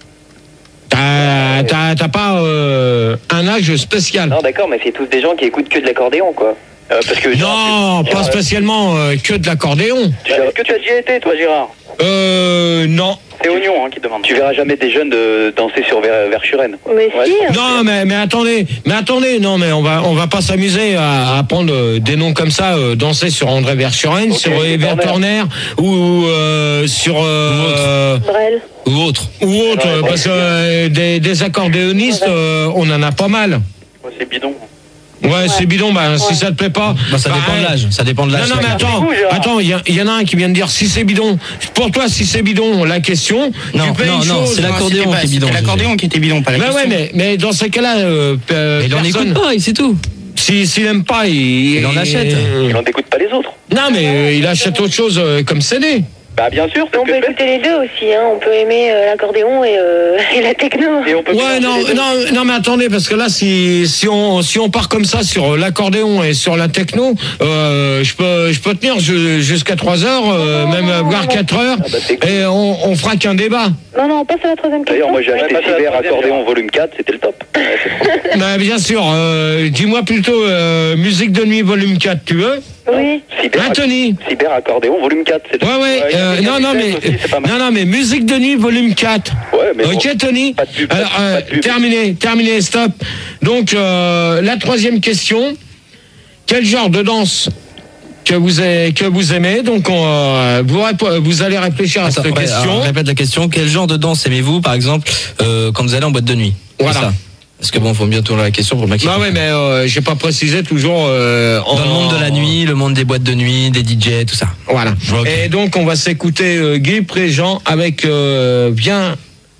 T'as, t'as, t'as pas euh, un âge spécial. Non, d'accord, mais c'est tous des gens qui écoutent que de l'accordéon, quoi. Euh, parce que Non, pas spécialement euh, que de l'accordéon. Est-ce que tu as déjà été, toi, Gérard? Euh, non. C'est Oignon hein, qui demande. Tu verras jamais des jeunes de danser sur Ver- Verschuren. Mais Ouais. si. Non, mais, mais attendez, mais attendez, non, mais on va, on va pas s'amuser à, à prendre euh, des noms comme ça, euh, danser sur André Verschuren, Ok, sur Evert Turner, ou euh, sur euh, Brel. Ou autre. ou autre, Ouais, ouais, parce que ouais. euh, des, des accordéonistes, euh, on en a pas mal. Ouais, c'est bidon. Ouais, c'est bidon, bah, si ça te plaît pas. Bah, ça bah, dépend de euh, l'âge. Ça dépend de Non, l'âge. non, mais attends, C'est fou, Gérard. attends, il y, a- il y en a un qui vient de dire si c'est bidon. Pour toi, si c'est bidon, la question, Non, tu fais non, une non, chose. c'est l'accordéon C'était pas- qui est bidon. C'était l'accordéon qui était bidon, pas la Bah question. ouais, mais, mais dans ces cas-là, euh, euh, Mais il en personne, écoute pas, et c'est tout. si, s'il aime pas, il, Il en achète. Il n'en écoute pas les autres. Non, mais euh, il achète autre chose euh, comme C D. Bah, bien sûr, c'est On ce que peut je fais. écouter les deux aussi, hein. On peut aimer euh, l'accordéon et, euh, et la techno. Et on peut Ouais, mélanger non, les deux. non, non, mais attendez, parce que là, si, si on, si on part comme ça sur l'accordéon et sur la techno, euh, je peux, je peux tenir ju- jusqu'à trois heures, euh, même euh, voire quatre heures, Ah bah, c'est cool. et on, on fera qu'un débat. Non, non, on passe à la troisième question. D'ailleurs, moi j'ai acheté bah, Cyber Accordéon volume quatre, c'était le top. Ouais, c'est trop. Bah, bien sûr, euh, dis-moi plutôt euh, musique de nuit volume quatre, tu veux? Oui. Cyber, Hein, Tony? Cyber Accordéon volume quatre, c'est le Ouais, ouais, il y a- euh, il y a non, du non, jazz mais, aussi, c'est pas mal. non, non, mais musique de nuit volume quatre. Ouais, mais Ok, bon. Tony? Pas de pub, pas de- Alors, euh, pas de pub. terminé, terminé, stop. Donc, euh, la troisième question. Quel genre de danse que vous, avez- que vous aimez? Donc, on, euh, vous, répo- vous allez réfléchir à Attends, cette ouais, question. alors, répète la question. Quel genre de danse aimez-vous, par exemple, euh, quand vous allez en boîte de nuit? C'est Voilà. ça. Parce que bon, faut bien tourner la question pour le maximum. Bah ouais, mais euh, j'ai pas précisé toujours. Euh, en- Dans le monde de la nuit, le monde des boîtes de nuit, des D J, tout ça. Voilà. Ok. Et donc, on va s'écouter euh, Guy Préjean avec euh, Viens,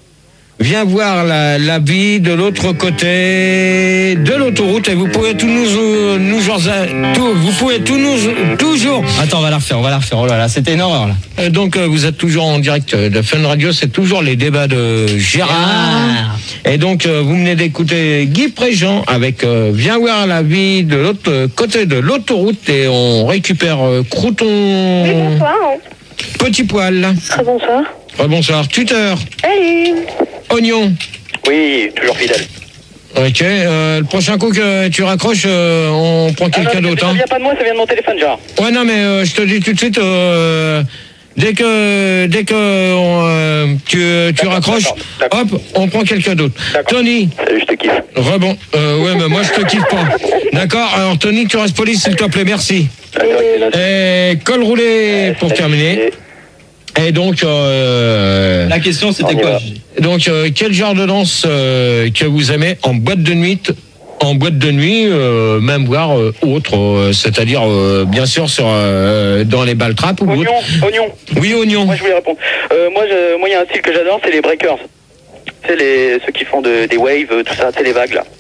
viens voir la, la vie de l'autre côté de l'autoroute. Et vous pouvez tout nous, euh, nous tout, vous pouvez tout nous, toujours. Attends, on va la refaire, on va la refaire. Oh là là, c'était une horreur là. Euh, donc, euh, vous êtes toujours en direct de Fun Radio. C'est toujours les débats de Gérard. Gérard. Et donc, euh, vous venez d'écouter Guy Préjean avec euh, Viens voir la vie de l'autre côté de l'autoroute. Et on récupère euh, Crouton. Oui, bonsoir. Petit poil. Très bonsoir. Oh, bonsoir. Tuteur. Salut. Oignon. Oui, toujours fidèle. Ok. euh, le prochain coup que tu raccroches, euh, on prend quelqu'un Ah non, d'autre. Ça Hein. vient pas de moi, ça vient de mon téléphone, Gérard. Ouais, non, mais euh, je te dis tout de suite, euh, dès que dès que euh, tu, tu D'accord, raccroches, d'accord, d'accord. hop, on prend quelqu'un d'autre. D'accord. Tony. Salut, je te kiffe. Rebond. Euh, ouais, mais moi je te kiffe pas. D'accord. Alors Tony, tu restes poli, s'il te plaît, merci. Ah, c'est vrai que c'est là. Et col roulé pour Salut. terminer. Et donc, euh, La question, c'était On y quoi va. Gigi? donc euh, quel genre de danse euh, que vous aimez en boîte de nuit, en boîte de nuit, euh, même voire euh, autre, euh, c'est-à-dire euh, bien sûr sur euh, dans les ball traps ou autre. Oignon, oignon. Oui, oignon. Moi, je voulais répondre. Euh, moi, je- moi, il y a un style que j'adore, c'est les breakers. C'est les ceux qui font de- des waves, tout ça, c'est les vagues là.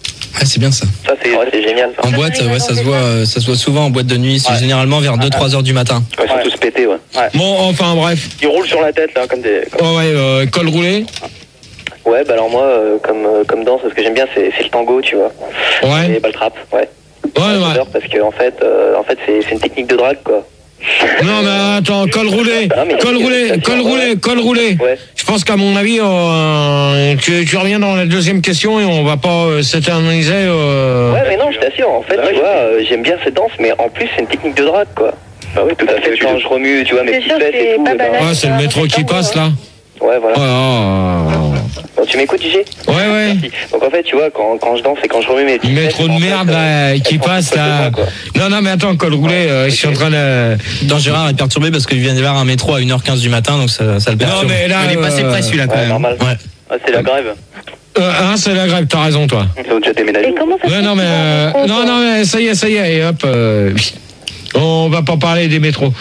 Ah, c'est bien ça. Ça, c'est ouais, c'est génial. Ça. En boîte, ouais, ça se voit, euh, ça se voit souvent en boîte de nuit, c'est Ouais. généralement vers deux trois heures du matin. Ouais, ils sont tous pétés, ouais. ouais. Bon, enfin bref. Ils roulent sur la tête, là, comme des. Comme... Ouais, ouais, euh, col roulé. Ouais, bah alors moi, euh, comme, euh, comme danse, ce que j'aime bien, c'est c'est le tango, tu vois. Ouais. Et baltrap, ouais. Ouais, ouais. J'adore parce que, en fait, euh, en fait c'est c'est une technique de drague, quoi. Non, mais attends, col roulé, Ah, mais col si, roulé, ça col tient, roulé, ouais. col roulé. Ouais. Je pense qu'à mon avis, euh, tu, tu reviens dans la deuxième question et on va pas euh, s'éterniser. Euh... Ouais, mais non, je t'assure, en fait, tu vois, euh, j'aime bien cette danse, mais en plus, c'est une technique de drague, quoi. Ah oui, tout à fait. Quand je remue, tu vois, mes C'est petites sûr, fesses et c'est tout. pas eh ben, banal. Ouais, c'est le métro qui passe là. Ouais, voilà. Oh, oh, Bon, tu m'écoutes, J G? oh. Ouais, ouais. Merci. Donc en fait, tu vois, quand, quand je danse et quand je remue mes petites fesses, Métro de en fait, merde euh, là, qui elles sont passe toutes là. facilement, quoi. Non, non, mais attends, col roulé, euh, je suis en train de. Dans Gérard est perturbé parce qu'il vient d'y avoir un métro à une heure quinze du matin, donc ça, ça le Non, perturbe. mais là. Il est passé euh, près celui-là quand Ouais, même. normal. Ouais. Ah, c'est la grève. Euh, hein, c'est la grève, t'as raison, toi. Ils ont déjà déménagé. Et comment ça se Ouais, fait non, mais. qu'ils euh, vont en non, métro, non, mais ça y est, ça y est, et hop. Euh, on va pas parler des métros.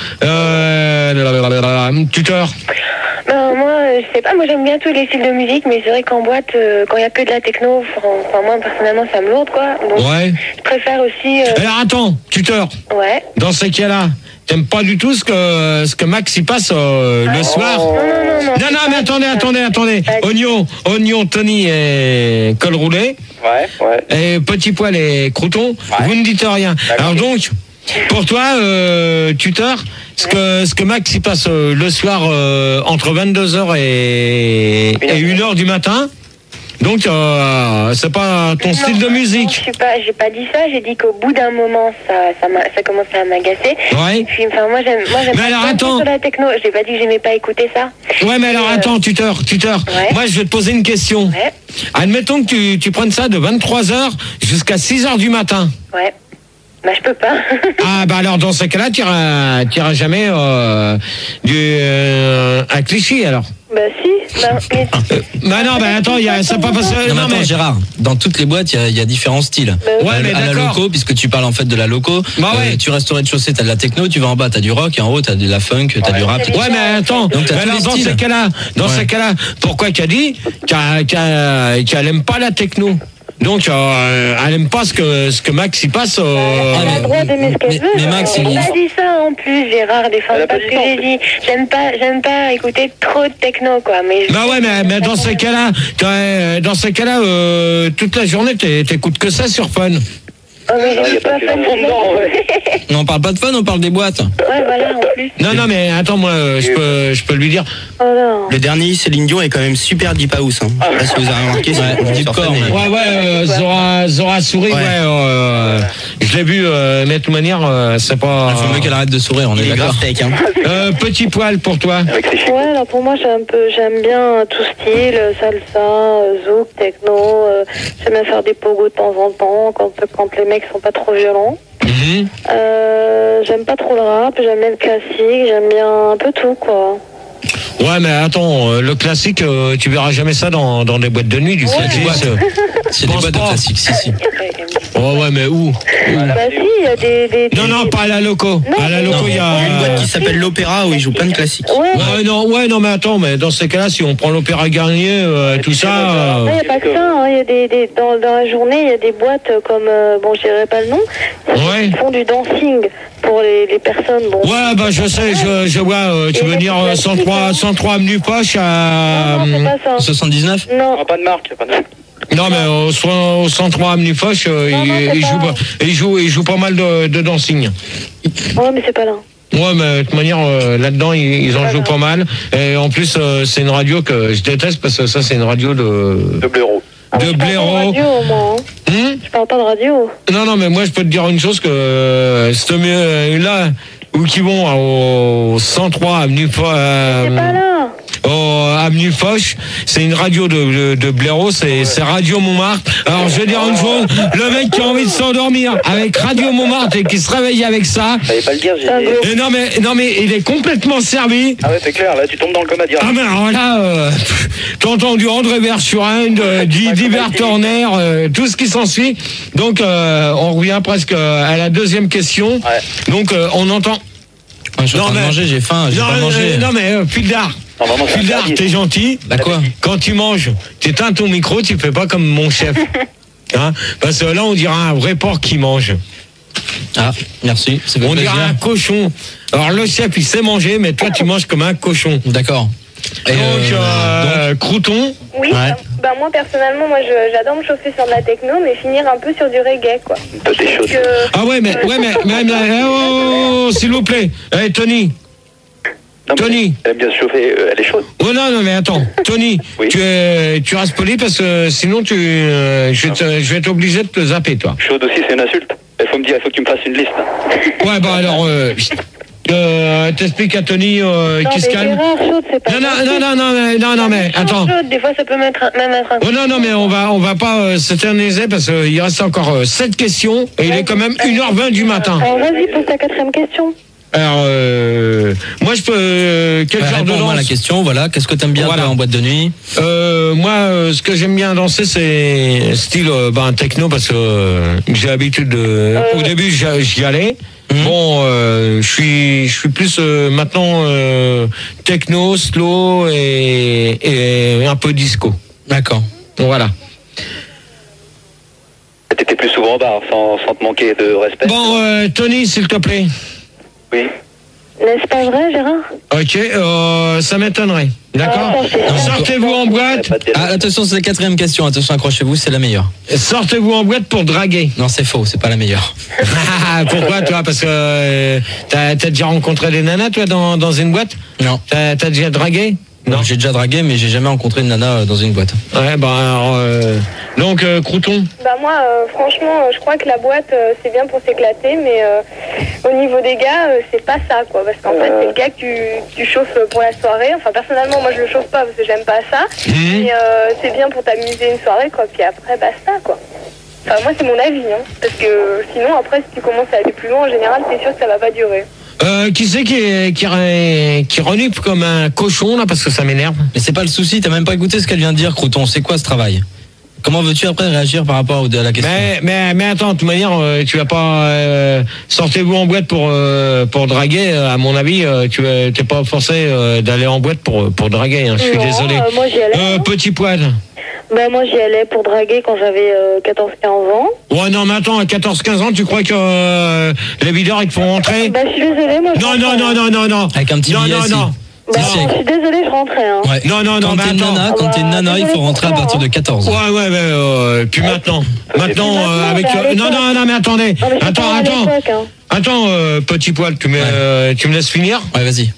Euh. Lalalala, tuteur. Ben, moi, euh, je sais pas, moi j'aime bien tous les styles de musique, mais c'est vrai qu'en boîte, euh, quand il y a que de la techno, enfin moi personnellement ça me lourde quoi. Donc Ouais. je préfère aussi. euh, Alors attends, tuteur. Ouais. Dans ces cas-là, t'aimes pas du tout ce que ce que Max y passe euh, le soir. Non, non, non, non. Non, non, mais attendez, attendez, attendez. Oignon, oignon, Tony et col roulé. Ouais, ouais. Et petit poil et crouton. Vous ne dites rien. Alors donc, pour toi, euh, tuteur, ce que ce que Max y passe euh, le soir euh, entre vingt-deux heures et, et une heure du matin. Donc, euh, c'est pas ton Non, style de non, musique. je suis pas, j'ai pas dit ça. J'ai dit qu'au bout d'un moment, ça, ça, m'a- ça commençait à m'agacer. Ouais. Puis, enfin, moi, j'aime, moi, j'aime Mais alors, pas attends. sur la techno. J'ai pas dit que j'aimais pas écouter ça. Ouais, mais alors Euh, attends, tuteur, tuteur. Ouais. Moi, je vais te poser une question. Ouais, Admettons que tu, tu prennes ça de vingt-trois heures jusqu'à six heures du matin. ouais. Bah, je peux pas. Ah, bah alors, dans ce cas-là, tu iras, tu iras jamais euh, du, euh, à Clichy, alors. Bah, si. Bah, mais- Bah non, bah attends, il y a, c'est pas parce que. Non, mais Non, attends, mais. Gérard, dans toutes les boîtes, il y a- il y, a différents styles. Bah, Ouais, à, mais à la d'accord. loco, puisque tu parles en fait de la loco. Bah ouais. tu restes au rez-de-chaussée, t'as de la techno, tu vas en bas, t'as du rock, et en haut, t'as de la funk, t'as du rap. Ouais, mais attends, Donc, t'as mais tous alors les dans styles. ces cas-là, dans Ouais. ces cas-là, pourquoi qu'elle dit qu'elle qu'elle- qu'elle aime pas la techno? Donc, euh, elle aime pas ce que ce que Max y passe. euh, Elle a mais- le droit d'aimer ce qu'elle mais- veut. mais Max, j'ai il- pas dit ça en plus, Gérard. Défends Elle a pas pas ce dit que ça, en j'ai dit. J'aime pas, j'aime pas écouter trop de techno, quoi. Mais je- Bah ouais, mais, mais dans ces cas-là, t'as, euh, dans ces cas-là, euh, toute la journée, t'é- t'écoutes que ça sur Fun. Oh, mais Non, je y a suis pas pas que fan dans de le monde, techno. Non, on parle pas de fun, on parle des boîtes. Ouais, voilà, en plus. Non, non, mais attends, moi, euh, je peux, je peux lui dire. Oh non. Le dernier, Céline Dion, est quand même super deep house. Hein. Je sais pas si vous avez remarqué. Ouais, c'est deep sur core, scène, même. et- Ouais, ouais, euh, Zora, Zora sourit, ouais. Ouais. euh, je l'ai vu, euh, mais de toute manière, euh, c'est pas. Il faut mieux qu'elle arrête de sourire, on Il est est d'accord. grave tech. Hein. Euh, petit poil pour toi. Avec ses chicots. Ouais, alors pour moi, j'aime un peu, j'aime bien tout style, euh, salsa, euh, zouk, techno. euh, j'aime bien faire des pogos de temps en temps quand, quand les mecs sont pas trop violents. Mhm. Euh, j'aime pas trop le rap, j'aime bien le classique, j'aime bien un peu tout, quoi. Ouais, mais attends, euh, le classique, euh, tu verras jamais ça dans, dans des boîtes de nuit, du classique. euh. C'est des Pense boîtes de pas. classiques, si, si. Oh, ouais, mais où? Bah si, il y a des... des, Non, des- non, pas à la loco. À la loco, il y Il y a une a. boîte qui s'appelle l'Opéra où ils jouent plein de classiques. Ouais, Ouais, non, ouais, non, mais attends, mais dans ces cas-là, si on prend l'Opéra Garnier, euh, tout ça. il euh, n'y a pas que ça, hein, il y a des, des, dans, dans la journée, il y a des boîtes comme, euh, bon, je dirais pas le nom, Ouais. qui font du dancing pour les, les personnes, bon. Ouais, bah je sais, je, je vois, euh, tu Et veux la dire euh, classique, cent trois, hein. cent trois avenue Poche à. Non, non, c'est pas ça. soixante-dix-neuf Non, Ah, pas de marque, pas de marque. Non, mais au, cent- au cent trois avenue Foch, euh, Non, non, il, c'est il pas- joue, pas- il, joue, il joue pas mal de, de dancing. ouais, mais c'est pas là. Ouais, mais de toute manière, euh, là-dedans, ils, ils en jouent pas mal. Et en plus, euh, c'est une radio que je déteste parce que ça, c'est une radio de. De blaireau. Ah, De je parle pas de blaireau. radio, moi. Hein. Hum Je parle pas de radio. non, non, mais moi, je peux te dire une chose que euh, c'est mieux euh, là où qui vont au cent trois avenue Foch. C'est pas là. Au avenue Foch, c'est une radio de, de, de blaireau, c'est c'est Radio Montmartre. Alors je vais dire une chose, le mec qui a envie de s'endormir avec Radio Montmartre et qui se réveille avec ça, Fallait pas le dire, j'ai Ah, dit. bon. et non mais non mais il est complètement servi. Ah ouais, c'est clair, là, tu tombes dans le coma direct. Ah mais alors là, euh, t'as entendu André Verschuren, de- Di- Divert Turner, euh, tout ce qui s'ensuit. Donc euh, on revient presque à la deuxième question. Ouais. Donc euh, on entend. Je suis en Non, train de mais- manger, j'ai faim, j'ai Non, pas euh, mangé. non mais euh, Fildar, Non, vraiment, c'est Fildar, interdit. t'es gentil. Bah quoi? Quand tu manges, tu éteins ton micro, tu fais pas comme mon chef. Hein, parce que là, on dirait un vrai porc qui mange. Ah, merci. Ça fait On plaisir. dirait un cochon. Alors le chef, il sait manger, mais toi, tu manges comme un cochon. D'accord. Et Donc, euh, euh, donc, crouton. Oui, Ouais. bah, bah, moi personnellement, moi je- j'adore me chauffer sur de la techno, mais finir un peu sur du reggae, quoi. Toi, t'es chaud. Parce que- Ah ouais, mais, ouais, mais, mais, mais, oh, oh, oh, s'il vous plaît. Eh, Tony. Non, mais Tony. Elle aime bien se chauffer, euh, elle est chaude. Oh non, non, mais attends. Tony, Oui. tu, es, tu restes poli parce que sinon, tu, euh, je, vais te- je vais être obligé de te zapper, toi. Chaude aussi, c'est une insulte. Il faut me dire, il faut que tu me fasses une liste. Ouais, bah alors, euh, euh, t'expliques à Tony euh, Non, qui se mais calme. Gérard, chaude, c'est pas Non, non, non, non, non, mais, non, non, mais attends. Chaude, des fois, ça peut mettre un- même être un. Oh non, non, mais on va, on va pas euh, s'éterniser parce qu'il reste encore euh, sept questions et il est quand même une heure vingt du matin. Alors vas-y, pose ta quatrième question. Alors, euh, moi, je peux. Euh, quel bah, genre de réponds-moi à la danse question. Voilà. Qu'est-ce que t'aimes bien Voilà. toi, en boîte de nuit? euh, Moi, euh, ce que j'aime bien danser, c'est style euh, ben, techno parce que euh, j'ai l'habitude de. Au début, j'y j'y allais. Mhm. Bon, euh, je suis, je suis plus euh, maintenant euh, techno, slow et, et un peu disco. D'accord. Voilà. T'étais plus souvent en bar, sans, sans te manquer de respect. Bon, euh, Tony, s'il te plaît. Oui. N'est-ce pas vrai, Gérard? Ok, euh, ça m'étonnerait. D'accord. Ah, ça, c'est- Sortez-vous en boîte. Pas de dialogue. Ah, attention, c'est la quatrième question. Attention, accrochez-vous, c'est la meilleure. Sortez-vous en boîte pour draguer. Non, c'est faux, c'est pas la meilleure. Pourquoi, toi? Parce que euh, t'as t'as déjà rencontré des nanas, toi, dans, dans une boîte? Non. T'as t'as déjà dragué? Non, j'ai déjà dragué, mais j'ai jamais rencontré une nana euh, dans une boîte. Ouais, bah alors, euh, donc, euh, Crouton. Bah moi, euh, franchement, euh, je crois que la boîte, euh, c'est bien pour s'éclater, mais euh, au niveau des gars, euh, c'est pas ça, quoi. Parce qu'en fait, c'est le gars que tu, tu chauffes pour la soirée. Enfin, personnellement, moi, je le chauffe pas parce que j'aime pas ça. Mhm. Mais euh, c'est bien pour t'amuser une soirée, quoi. Puis après, basta, quoi. Enfin, moi, c'est mon avis, hein. Parce que sinon, après, si tu commences à aller plus loin, en général, c'est sûr que ça va pas durer. Euh, qui c'est qui, est- qui, re- qui renifle comme un cochon, là, parce que ça m'énerve? Mais c'est pas le souci, t'as même pas écouté ce qu'elle vient de dire, Crouton. C'est quoi ce travail? Comment veux-tu après réagir par rapport à la question? Mais, mais, mais attends, de toute manière, euh, tu vas pas. Euh, sortez-vous en boîte pour, euh, pour draguer. euh, À mon avis, euh, tu es- t'es pas forcé euh, d'aller en boîte pour, pour draguer. Hein, je suis Non, désolé. euh, moi, j'y allais. Euh, hein. petit poil. Bah moi, j'y allais pour draguer quand j'avais euh, quatorze quinze ans. Ouais, non, mais attends, à quatorze quinze ans, tu crois que euh, les videurs, ils te font rentrer? Bah, je suis désolée, moi, je Non, rentrais, non, non, hein. non, non, non. Avec un petit non, billet, non, si. non. Bah, Si, si. je suis désolée, je rentrais, hein. Ouais. Non, non, non, Quand mais t'es une attends. nana, quand t'es une nana, il faut rentrer à partir de quatorze. Ouais, ouais, ouais. Euh, puis maintenant. Maintenant, maintenant, euh, avec. bah, à le- Non, l'époque. non, non, mais attendez. Non, mais je Attends, parle à attends. l'époque, hein. Attends, euh, petit poil, tu me, Ouais. euh, tu me laisses finir? Ouais, vas-y.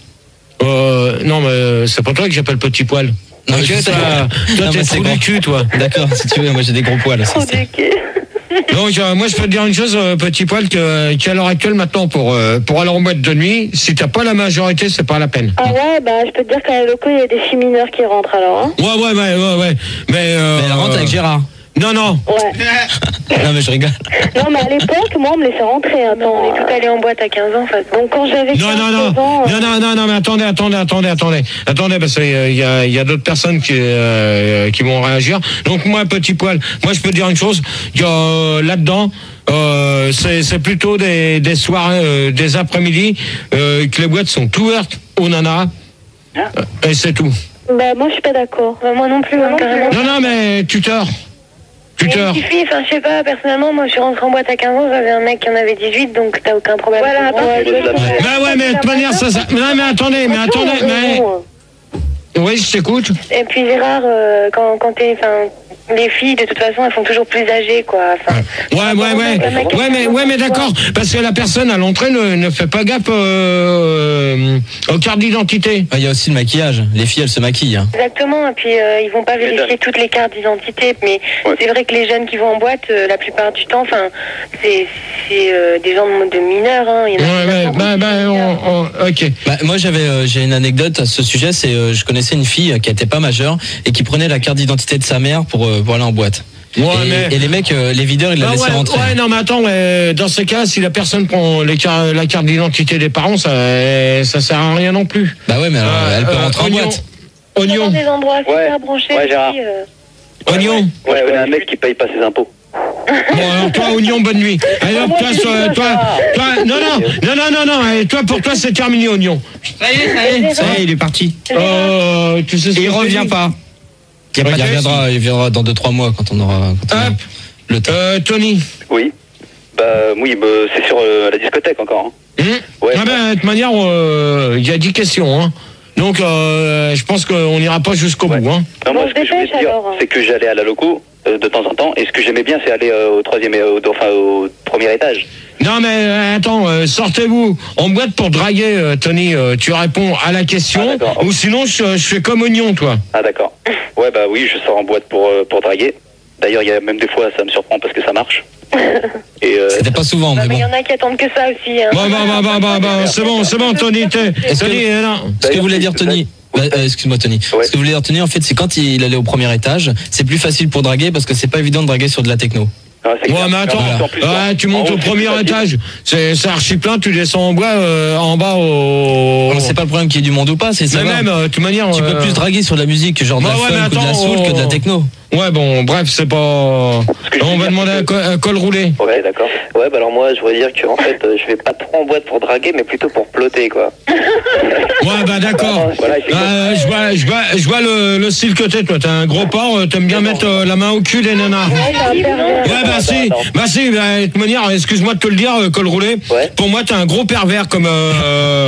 Euh, non, mais c'est pas toi que j'appelle petit poil. Non, Ok, je sais. toi, toi Non, t'es mais c'est trop grand. du cul, toi. D'accord, si tu veux, moi j'ai des gros poils aussi. Trop du cul. Donc, euh, moi, je peux te dire une chose, euh, petit poil, que, qu'à l'heure actuelle, maintenant, pour, euh, pour aller en boîte de nuit, si t'as pas la majorité, c'est pas la peine. Ah ouais, bah je peux te dire qu'à la loco, il y a des filles mineures qui rentrent alors, hein. Ouais, ouais, ouais, ouais, ouais. Mais, euh, Mais elle rentre avec Gérard. Non, non. Ouais. Non, mais je rigole. Non, mais à l'époque, moi, on me laissait rentrer. Attends, On est tout allé en boîte à quinze ans, de toute façon. Donc quand j'avais Non, non, non. quinze ans, euh, Non, non, non, non, mais attendez, attendez, attendez, attendez. Attendez, parce qu'il y a, il y a d'autres personnes qui, euh, qui vont réagir. Donc, moi, petit poil, moi, je peux te dire une chose. Il y a, euh, là-dedans, euh, c'est, c'est plutôt des, des soirées, euh, des après-midi, euh, que les boîtes sont ouvertes aux nanas. Euh, Et c'est tout. bah moi, je suis pas d'accord. Bah, moi non plus, hein, carrément. Non, non, mais tuteur. Mais Tuteur. il suffit, enfin, je sais pas, personnellement, moi, je suis rentrée en boîte à quinze ans, j'avais un mec qui en avait dix-huit, donc t'as aucun problème. Voilà, pour moi. attends, je vais te dire. Bah ouais, mais de toute manière, ça, ça... Non, mais attendez, mais attendez, mais... Oui, je t'écoute. Et puis Gérard, euh, quand, quand t'es, enfin, les filles, de toute façon, elles sont toujours plus âgées, quoi. Enfin, Ouais, ouais, ouais. Ouais, mais, ouais, mais d'accord. Parce que la personne à l'entrée ne, ne fait pas gaffe euh, aux cartes d'identité. Il y a aussi le maquillage. Les filles, elles se maquillent. Hein. Exactement, et puis euh, ils vont pas vérifier toutes les cartes d'identité, mais Ouais. c'est vrai que les jeunes qui vont en boîte, euh, la plupart du temps, enfin, c'est c'est, euh, des gens de, de mineurs, hein. Il y en a Ouais, qui ouais, sont bah, bah, mineurs. on, on- ok. Bah, moi, j'avais, euh, j'ai une anecdote à ce sujet. C'est, euh, je connaissais une fille qui était pas majeure et qui prenait la carte d'identité de sa mère pour, euh, pour aller en boîte. Ouais, et, mais... et les mecs, euh, les videurs, ils la Bah laissaient ouais, rentrer. ouais, non, mais attends, mais dans ce cas, si la personne prend les car- la carte d'identité des parents, ça, ça sert à rien non plus. Bah ouais, mais alors, Euh, elle peut euh, rentrer en oignon. boîte. Dans Oignon, des endroits super Ouais. branchés, Ouais, Gérard. aussi, euh, oignon. Moi, je connais un mec qui paye pas ses impôts. Bon, alors toi, oignon, bonne nuit. Allez, hop, toi, toi, toi, toi, non, non, non, non, non, non, allez, toi, pour toi, c'est terminé, oignon. Ça y est, ça y est, ça y est, il est parti. Euh, tu sais ce Et il que je te revient dis pas. Il Ok. reviendra, il viendra dans deux trois mois quand on aura. Quand on aura- Hop. le temps. Euh, Tony. Oui. Bah oui, bah, c'est sur euh, la discothèque encore. Hein. Mmh. Ouais. Ah ben, de toute manière, il euh, y a dix questions. Hein. Donc, euh, je pense qu'on n'ira pas jusqu'au Ouais. bout. Hein. Non, moi, Bon, ce que je voulais dépêche, dire, alors. c'est que j'allais à la loco euh, de temps en temps, et ce que j'aimais bien, c'est aller euh, au troisième, euh, au, enfin au premier étage. Non, mais euh, attends, euh, sortez-vous en boîte pour draguer, euh, Tony. Euh, tu réponds à la question, Ah, d'accord. ou sinon, je, je fais comme oignon, toi. Ah d'accord. Ouais, bah oui, je sors en boîte pour euh, pour draguer. D'ailleurs, il y a même des fois, ça me surprend parce que ça marche. Et euh, C'était pas souvent, Bah, mais mais il y bon. en a qui attendent que ça aussi. Hein. Bon, bon, bon, bon, bon, bon, c'est bon, c'est bon, Tony. t'es- Est-ce que- Tony, euh, non. Ce que voulait dire Tony. Bah, euh, excuse-moi Tony. Ouais. Ce que voulait dire Tony, en fait, c'est quand il allait au premier étage, c'est plus facile pour draguer parce que c'est pas évident de draguer sur de la techno. ah, c'est Ouais, clair. mais attends, En plus, ouais, tu montes en haut, au c'est premier plus facile. étage, c'est c'est archi plein, tu descends en bois, euh, en bas au. Non, c'est pas le problème qu'il y ait du monde ou pas, c'est ça. Mais même, euh, de toute manière. Tu peux euh, plus draguer sur de la musique, genre de Ouais, la ouais, mais funk ou de la attends, soul que de la oh. techno. Ouais, bon, bref, c'est pas. que je On veux va dire, demander c'est un, que- co- un col roulé. Ouais, d'accord. Ouais, bah alors moi, je voudrais dire que en fait, euh, je vais pas trop en boîte pour draguer, mais plutôt pour plotter, quoi. Ouais, bah d'accord. Voilà, effectivement. Euh, je vois, je vois, je vois le, le style que t'es, toi. T'es un gros porc, euh, t'aimes bien mettre euh, la main au cul des nanas. Ouais, c'est un pervers. Ouais, bah si, attends. bah si, bah, de toute manière, excuse-moi de te le dire, euh, col roulé. Ouais. Pour moi, t'es un gros pervers, comme euh,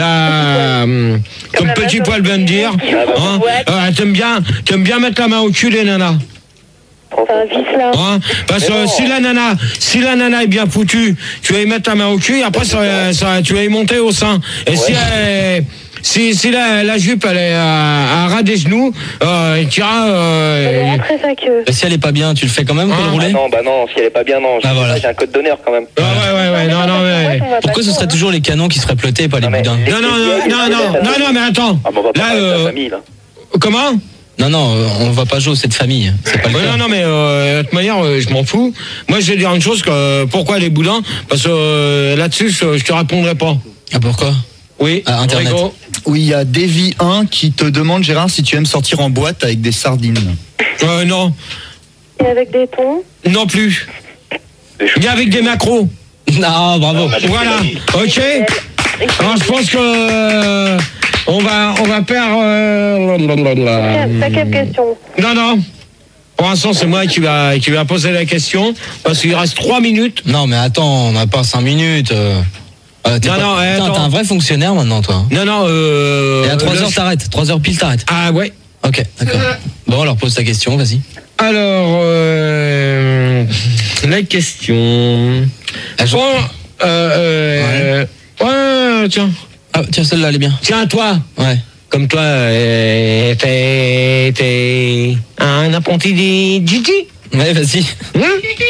la, euh, comme la Petit maçon Poil vient de dire. Hein. Ouais. Euh, t'aimes bien, t'aimes bien mettre la main au cul des nanas. C'est un vice là. Hein, parce que Mais non. si la nana, si la nana est bien foutue, tu vas y mettre ta main au cul et après ça, ça, tu vas y monter au sein. Et si, elle- si, si la, la jupe elle est à, à ras des genoux, euh, tu iras. Elle est Euh, rentrée sa queue. Et si elle est pas bien, tu le fais quand même, Ah, col Ah roulé. non, bah non, si elle est pas bien, non. Ah, J'ai- voilà. J'ai un code d'honneur quand même. ouais, ouais, ouais, ouais, non, non, mais. Pourquoi ce serait toujours les canons qui seraient plotés et pas les Non, mais boudins les- Non, non, non, non, non, non, non, mais attends. Ah, bon, on va pas Là, parler de la euh, famille, là. comment? Non, non, euh, on va pas jouer cette famille. C'est pas le Ouais, cas. non, non, mais euh, de toute manière, euh, je m'en fous. Moi, je vais dire une chose que euh, pourquoi les boudins? Parce que euh, là-dessus, je, je te répondrai pas. Ah, pourquoi? Oui. Ah, Internet. Rigo. Oui, il y a Davy un qui te demande, Gérard, si tu aimes sortir en boîte avec des sardines. Euh, non, Et avec des tons. non plus. Ni avec des macros. Non, bravo. Voilà, ok. Alors je pense que euh, on va on va perdre. euh, blablabla. T'as quelle question? Non non. Pour l'instant c'est moi qui va qui va poser la question parce qu'il reste trois minutes. Non, mais attends, on n'a pas cinq minutes. euh. Euh, t'es Non, pas- non, eh, Putain, attends. t'es un vrai fonctionnaire maintenant, toi. Non non. Euh, Et à trois le- heures, t'arrêtes. trois heures pile, t'arrêtes. Ah ouais. Ok, d'accord. Bon, alors pose ta question, vas-y. Alors euh, la question. Ah, je- Bon, euh, euh, ouais tiens Ah, tiens, celle-là, elle est bien. tiens toi. Ouais. Comme toi, euh, t'es, t'es un apprenti des Gigi. Ouais, vas-y. Hein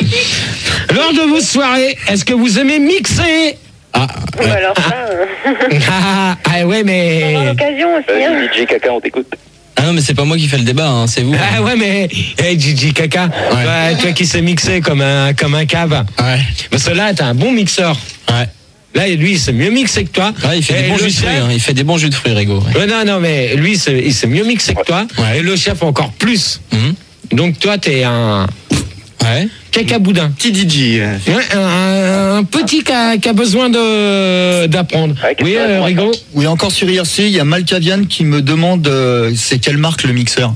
Lors de vos soirées, est-ce que vous aimez mixer? Ah, Bah ouais. alors ça, euh, ah, ah ouais, on aura mais... l'occasion aussi. Hein. Vas-y, D J Caca, on t'écoute. Ah non, mais c'est pas moi qui fais le débat, hein, c'est vous. Ah ouais, mais... Hey, Gigi Caca, ouais, toi qui sais mixer comme un, comme un cave. Ouais. Parce que là, t'es un bon mixeur. Ouais. Là, lui, il sait mieux mixer que toi. Ouais, il fait Et des bons le jus de fruits, chef- hein. Il fait des bons jus de fruits, Rigo. Ouais. Ouais, non, non, mais lui, c'est- il sait mieux mixer que toi. Ouais. Et le chef encore plus. Mhm. Donc toi, t'es un Ouais. cacaboudin. Petit D J. euh. Ouais, un, un petit qui a, qui a besoin de d'apprendre. Ouais, qu'est-ce Oui, que euh, ça Rigo. Oui, encore sur I R C, il y a Malkavian qui me demande euh, c'est quelle marque le mixeur.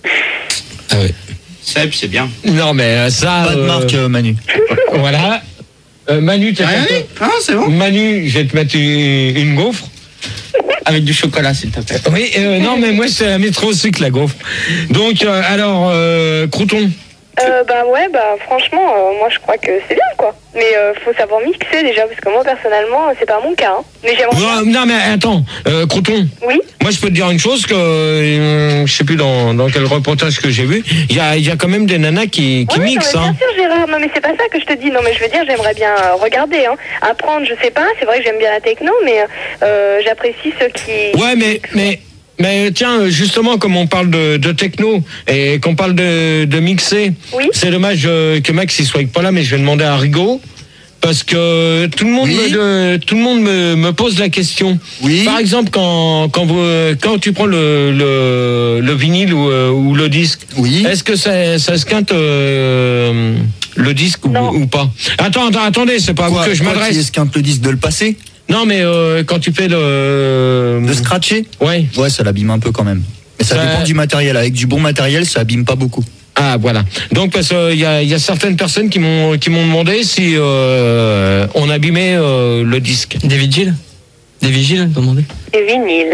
Ah ouais. Seb, c'est bien. Non, mais euh, ça. Pas de euh, marque, euh, Manu. Voilà. Euh, Manu, t'as Ah oui. Ah, c'est bon. Manu, je vais te mettre une, une gaufre. Avec du chocolat, s'il te plaît. Oui, euh, non, mais moi, c'est la métro au sucre, la gaufre. Donc, euh, alors, euh, Crouton. Euh, bah ouais, bah franchement, euh, moi je crois que c'est bien quoi. Mais euh, faut savoir mixer déjà, parce que moi personnellement, c'est pas mon cas. Hein. Mais j'aimerais bien. Non, non, mais attends, euh, Crouton. Oui. Moi, je peux te dire une chose que euh, je sais plus dans, dans quel reportage que j'ai vu. Il y a, il y a quand même des nanas qui, qui Ouais, mixent. non, mais Hein. bien sûr, Gérard. Non, mais c'est pas ça que je te dis. Non, mais je veux dire, j'aimerais bien euh, regarder, hein. Apprendre, je sais pas. C'est vrai que j'aime bien la techno, mais euh, j'apprécie ceux qui. Ouais, mais, mais, mais tiens, justement, comme on parle de, de techno et qu'on parle de, de mixer, Oui. c'est dommage euh, que Max il soit pas là, mais je vais demander à Rigo. Parce que tout le monde, Oui. me, de- tout le monde me, me pose la question. Oui. Par exemple, quand, quand, vous, quand tu prends le, le, le vinyle ou, euh, ou le disque, Oui. est-ce que ça, ça se quinte euh, le disque ou, Non. ou pas? Attends, attends, attendez, c'est pas à vous Quoi, que je quoi qui m'adresse. esquinte le disque de le passer, Non, mais euh, quand tu fais le... de scratcher. Ouais. Ouais, ça l'abîme un peu quand même. Mais ça Ça- dépend du matériel. Avec du bon matériel, ça abîme pas beaucoup. Ah voilà. Donc parce qu'il y a, y a certaines personnes qui m'ont qui m'ont demandé si euh, on abîmait euh, le disque. Des vigiles Des vigiles, t'as demandé? Des vinyles.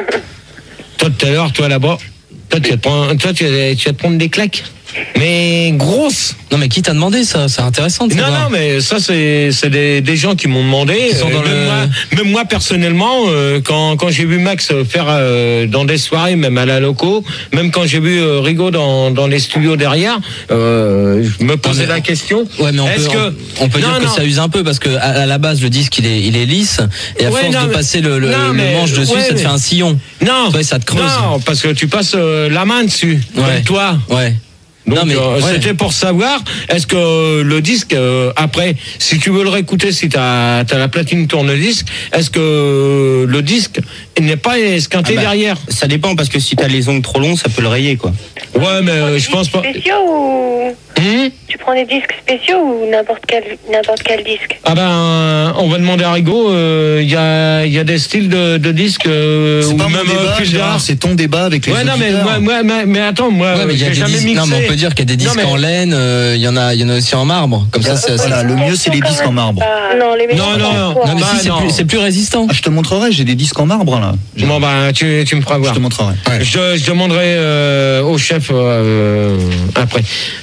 Toi tout à l'heure, toi là-bas, toi tu vas te prendre, toi tu vas, tu vas te prendre des claques. Mais grosse. Non mais qui t'a demandé ça? C'est intéressant de Non, savoir. non, mais ça, c'est, c'est des, des gens qui m'ont demandé. Qui sont dans même, le- moi, même moi, personnellement, euh, quand, quand j'ai vu Max faire euh, dans des soirées, même à la loco, même quand j'ai vu euh, Rigaud dans, dans les studios derrière, euh, je me posais mais- la question. Ouais, mais on est-ce peut, que... on, on peut Non, dire que non. ça use un peu parce que à, à la base le disque il est, il est lisse et à Ouais, force non, de mais- passer le, le, non, le mais- manche dessus, ouais, ça te mais- fait un sillon. Non, Ouais, ça te creuse. non, parce que tu passes euh, la main dessus, Ouais. comme toi. Ouais. Donc, non mais euh, ouais. c'était pour savoir, est-ce que le disque, euh, après, si tu veux le réécouter, si tu as la platine tourne-disque, est-ce que le disque n'est pas esquinté Ah bah, derrière? Ça dépend parce que si t'as les ongles trop longs, ça peut le rayer quoi. Ouais, mais euh, je pense pas. Spéciaux ou Hum tu prends des disques spéciaux ou n'importe quel n'importe quel disque? Ah ben, on va demander à Rigaud. Il y a, y a des styles de, de disques euh, C'est ou pas mon même débat, euh, plus Gérard, d'art. c'est ton débat avec les Ouais, non, mais, auditeurs. moi, moi, mais, mais attends, moi, Ouais, mais il y a j'ai des jamais disques. mixé. Non, mais on peut dire qu'il y a des Non, disques mais- en laine. euh, Il y en a, il y en a aussi en marbre. Comme ça, c'est. Voilà, c'est- le mieux, c'est les disques en marbre. Non, les Non, non, non. Non mais Bah, si, c'est non. plus, c'est plus résistant. Ah, je te montrerai, j'ai des disques en marbre là. Je, Bon, ben, tu, tu me feras je voir. te montrerai. Je, je demanderai euh, au chef euh, après.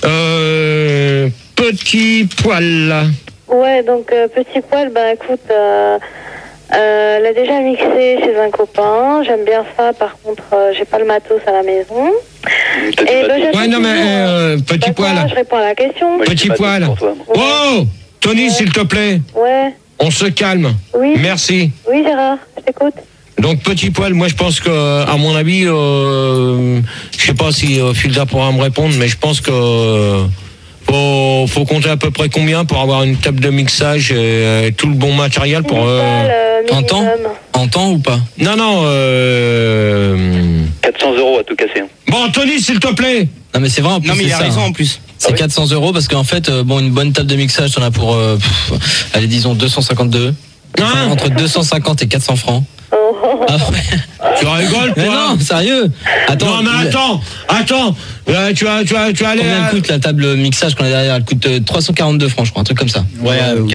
Euh, petit poil. Ouais, donc euh, petit poil, bah écoute, euh, euh, elle a déjà mixé chez un copain. J'aime bien ça, par contre, euh, j'ai pas le matos à la maison. T'as dit Et pas bah, de- j'attends Ouais, non, mais toujours, euh, bah, petit quoi, poil. Je réponds à la question. Moi, je dis Petit pas de poil. pour toi. Oh, Tony, s'il te plaît, Ouais, on se calme. oui, Merci. oui Gérard, je t'écoute. Donc petit poil, moi je pense que, à mon avis, euh, je sais pas si euh, Filda pourra me répondre, mais je pense que euh, faut, faut compter à peu près combien pour avoir une table de mixage et euh, tout le bon matériel pour. Dix Euh... balles, euh, en temps minimum. En temps ou pas? Non non. Euh... quatre cents euros à tout casser. hein. Bon Tony, s'il te plaît. Non mais c'est vrai en plus. Non mais il c'est a ça, raison hein. en plus. C'est Ah oui. quatre cents euros parce qu'en fait, euh, bon, une bonne table de mixage, t'en as pour, euh, pff, allez, disons deux cent cinquante-deux. Hein Entre deux cent cinquante et quatre cents francs. Ah ouais. Tu rigoles Mais toi? non, sérieux. Attends, non mais il- attends, attends. Euh, tu vas, tu vas, tu vas aller. combien à- elle coûte la table mixage qu'on a derrière? Elle coûte euh, trois cent quarante-deux francs, je crois, un truc comme ça. Ouais. euh,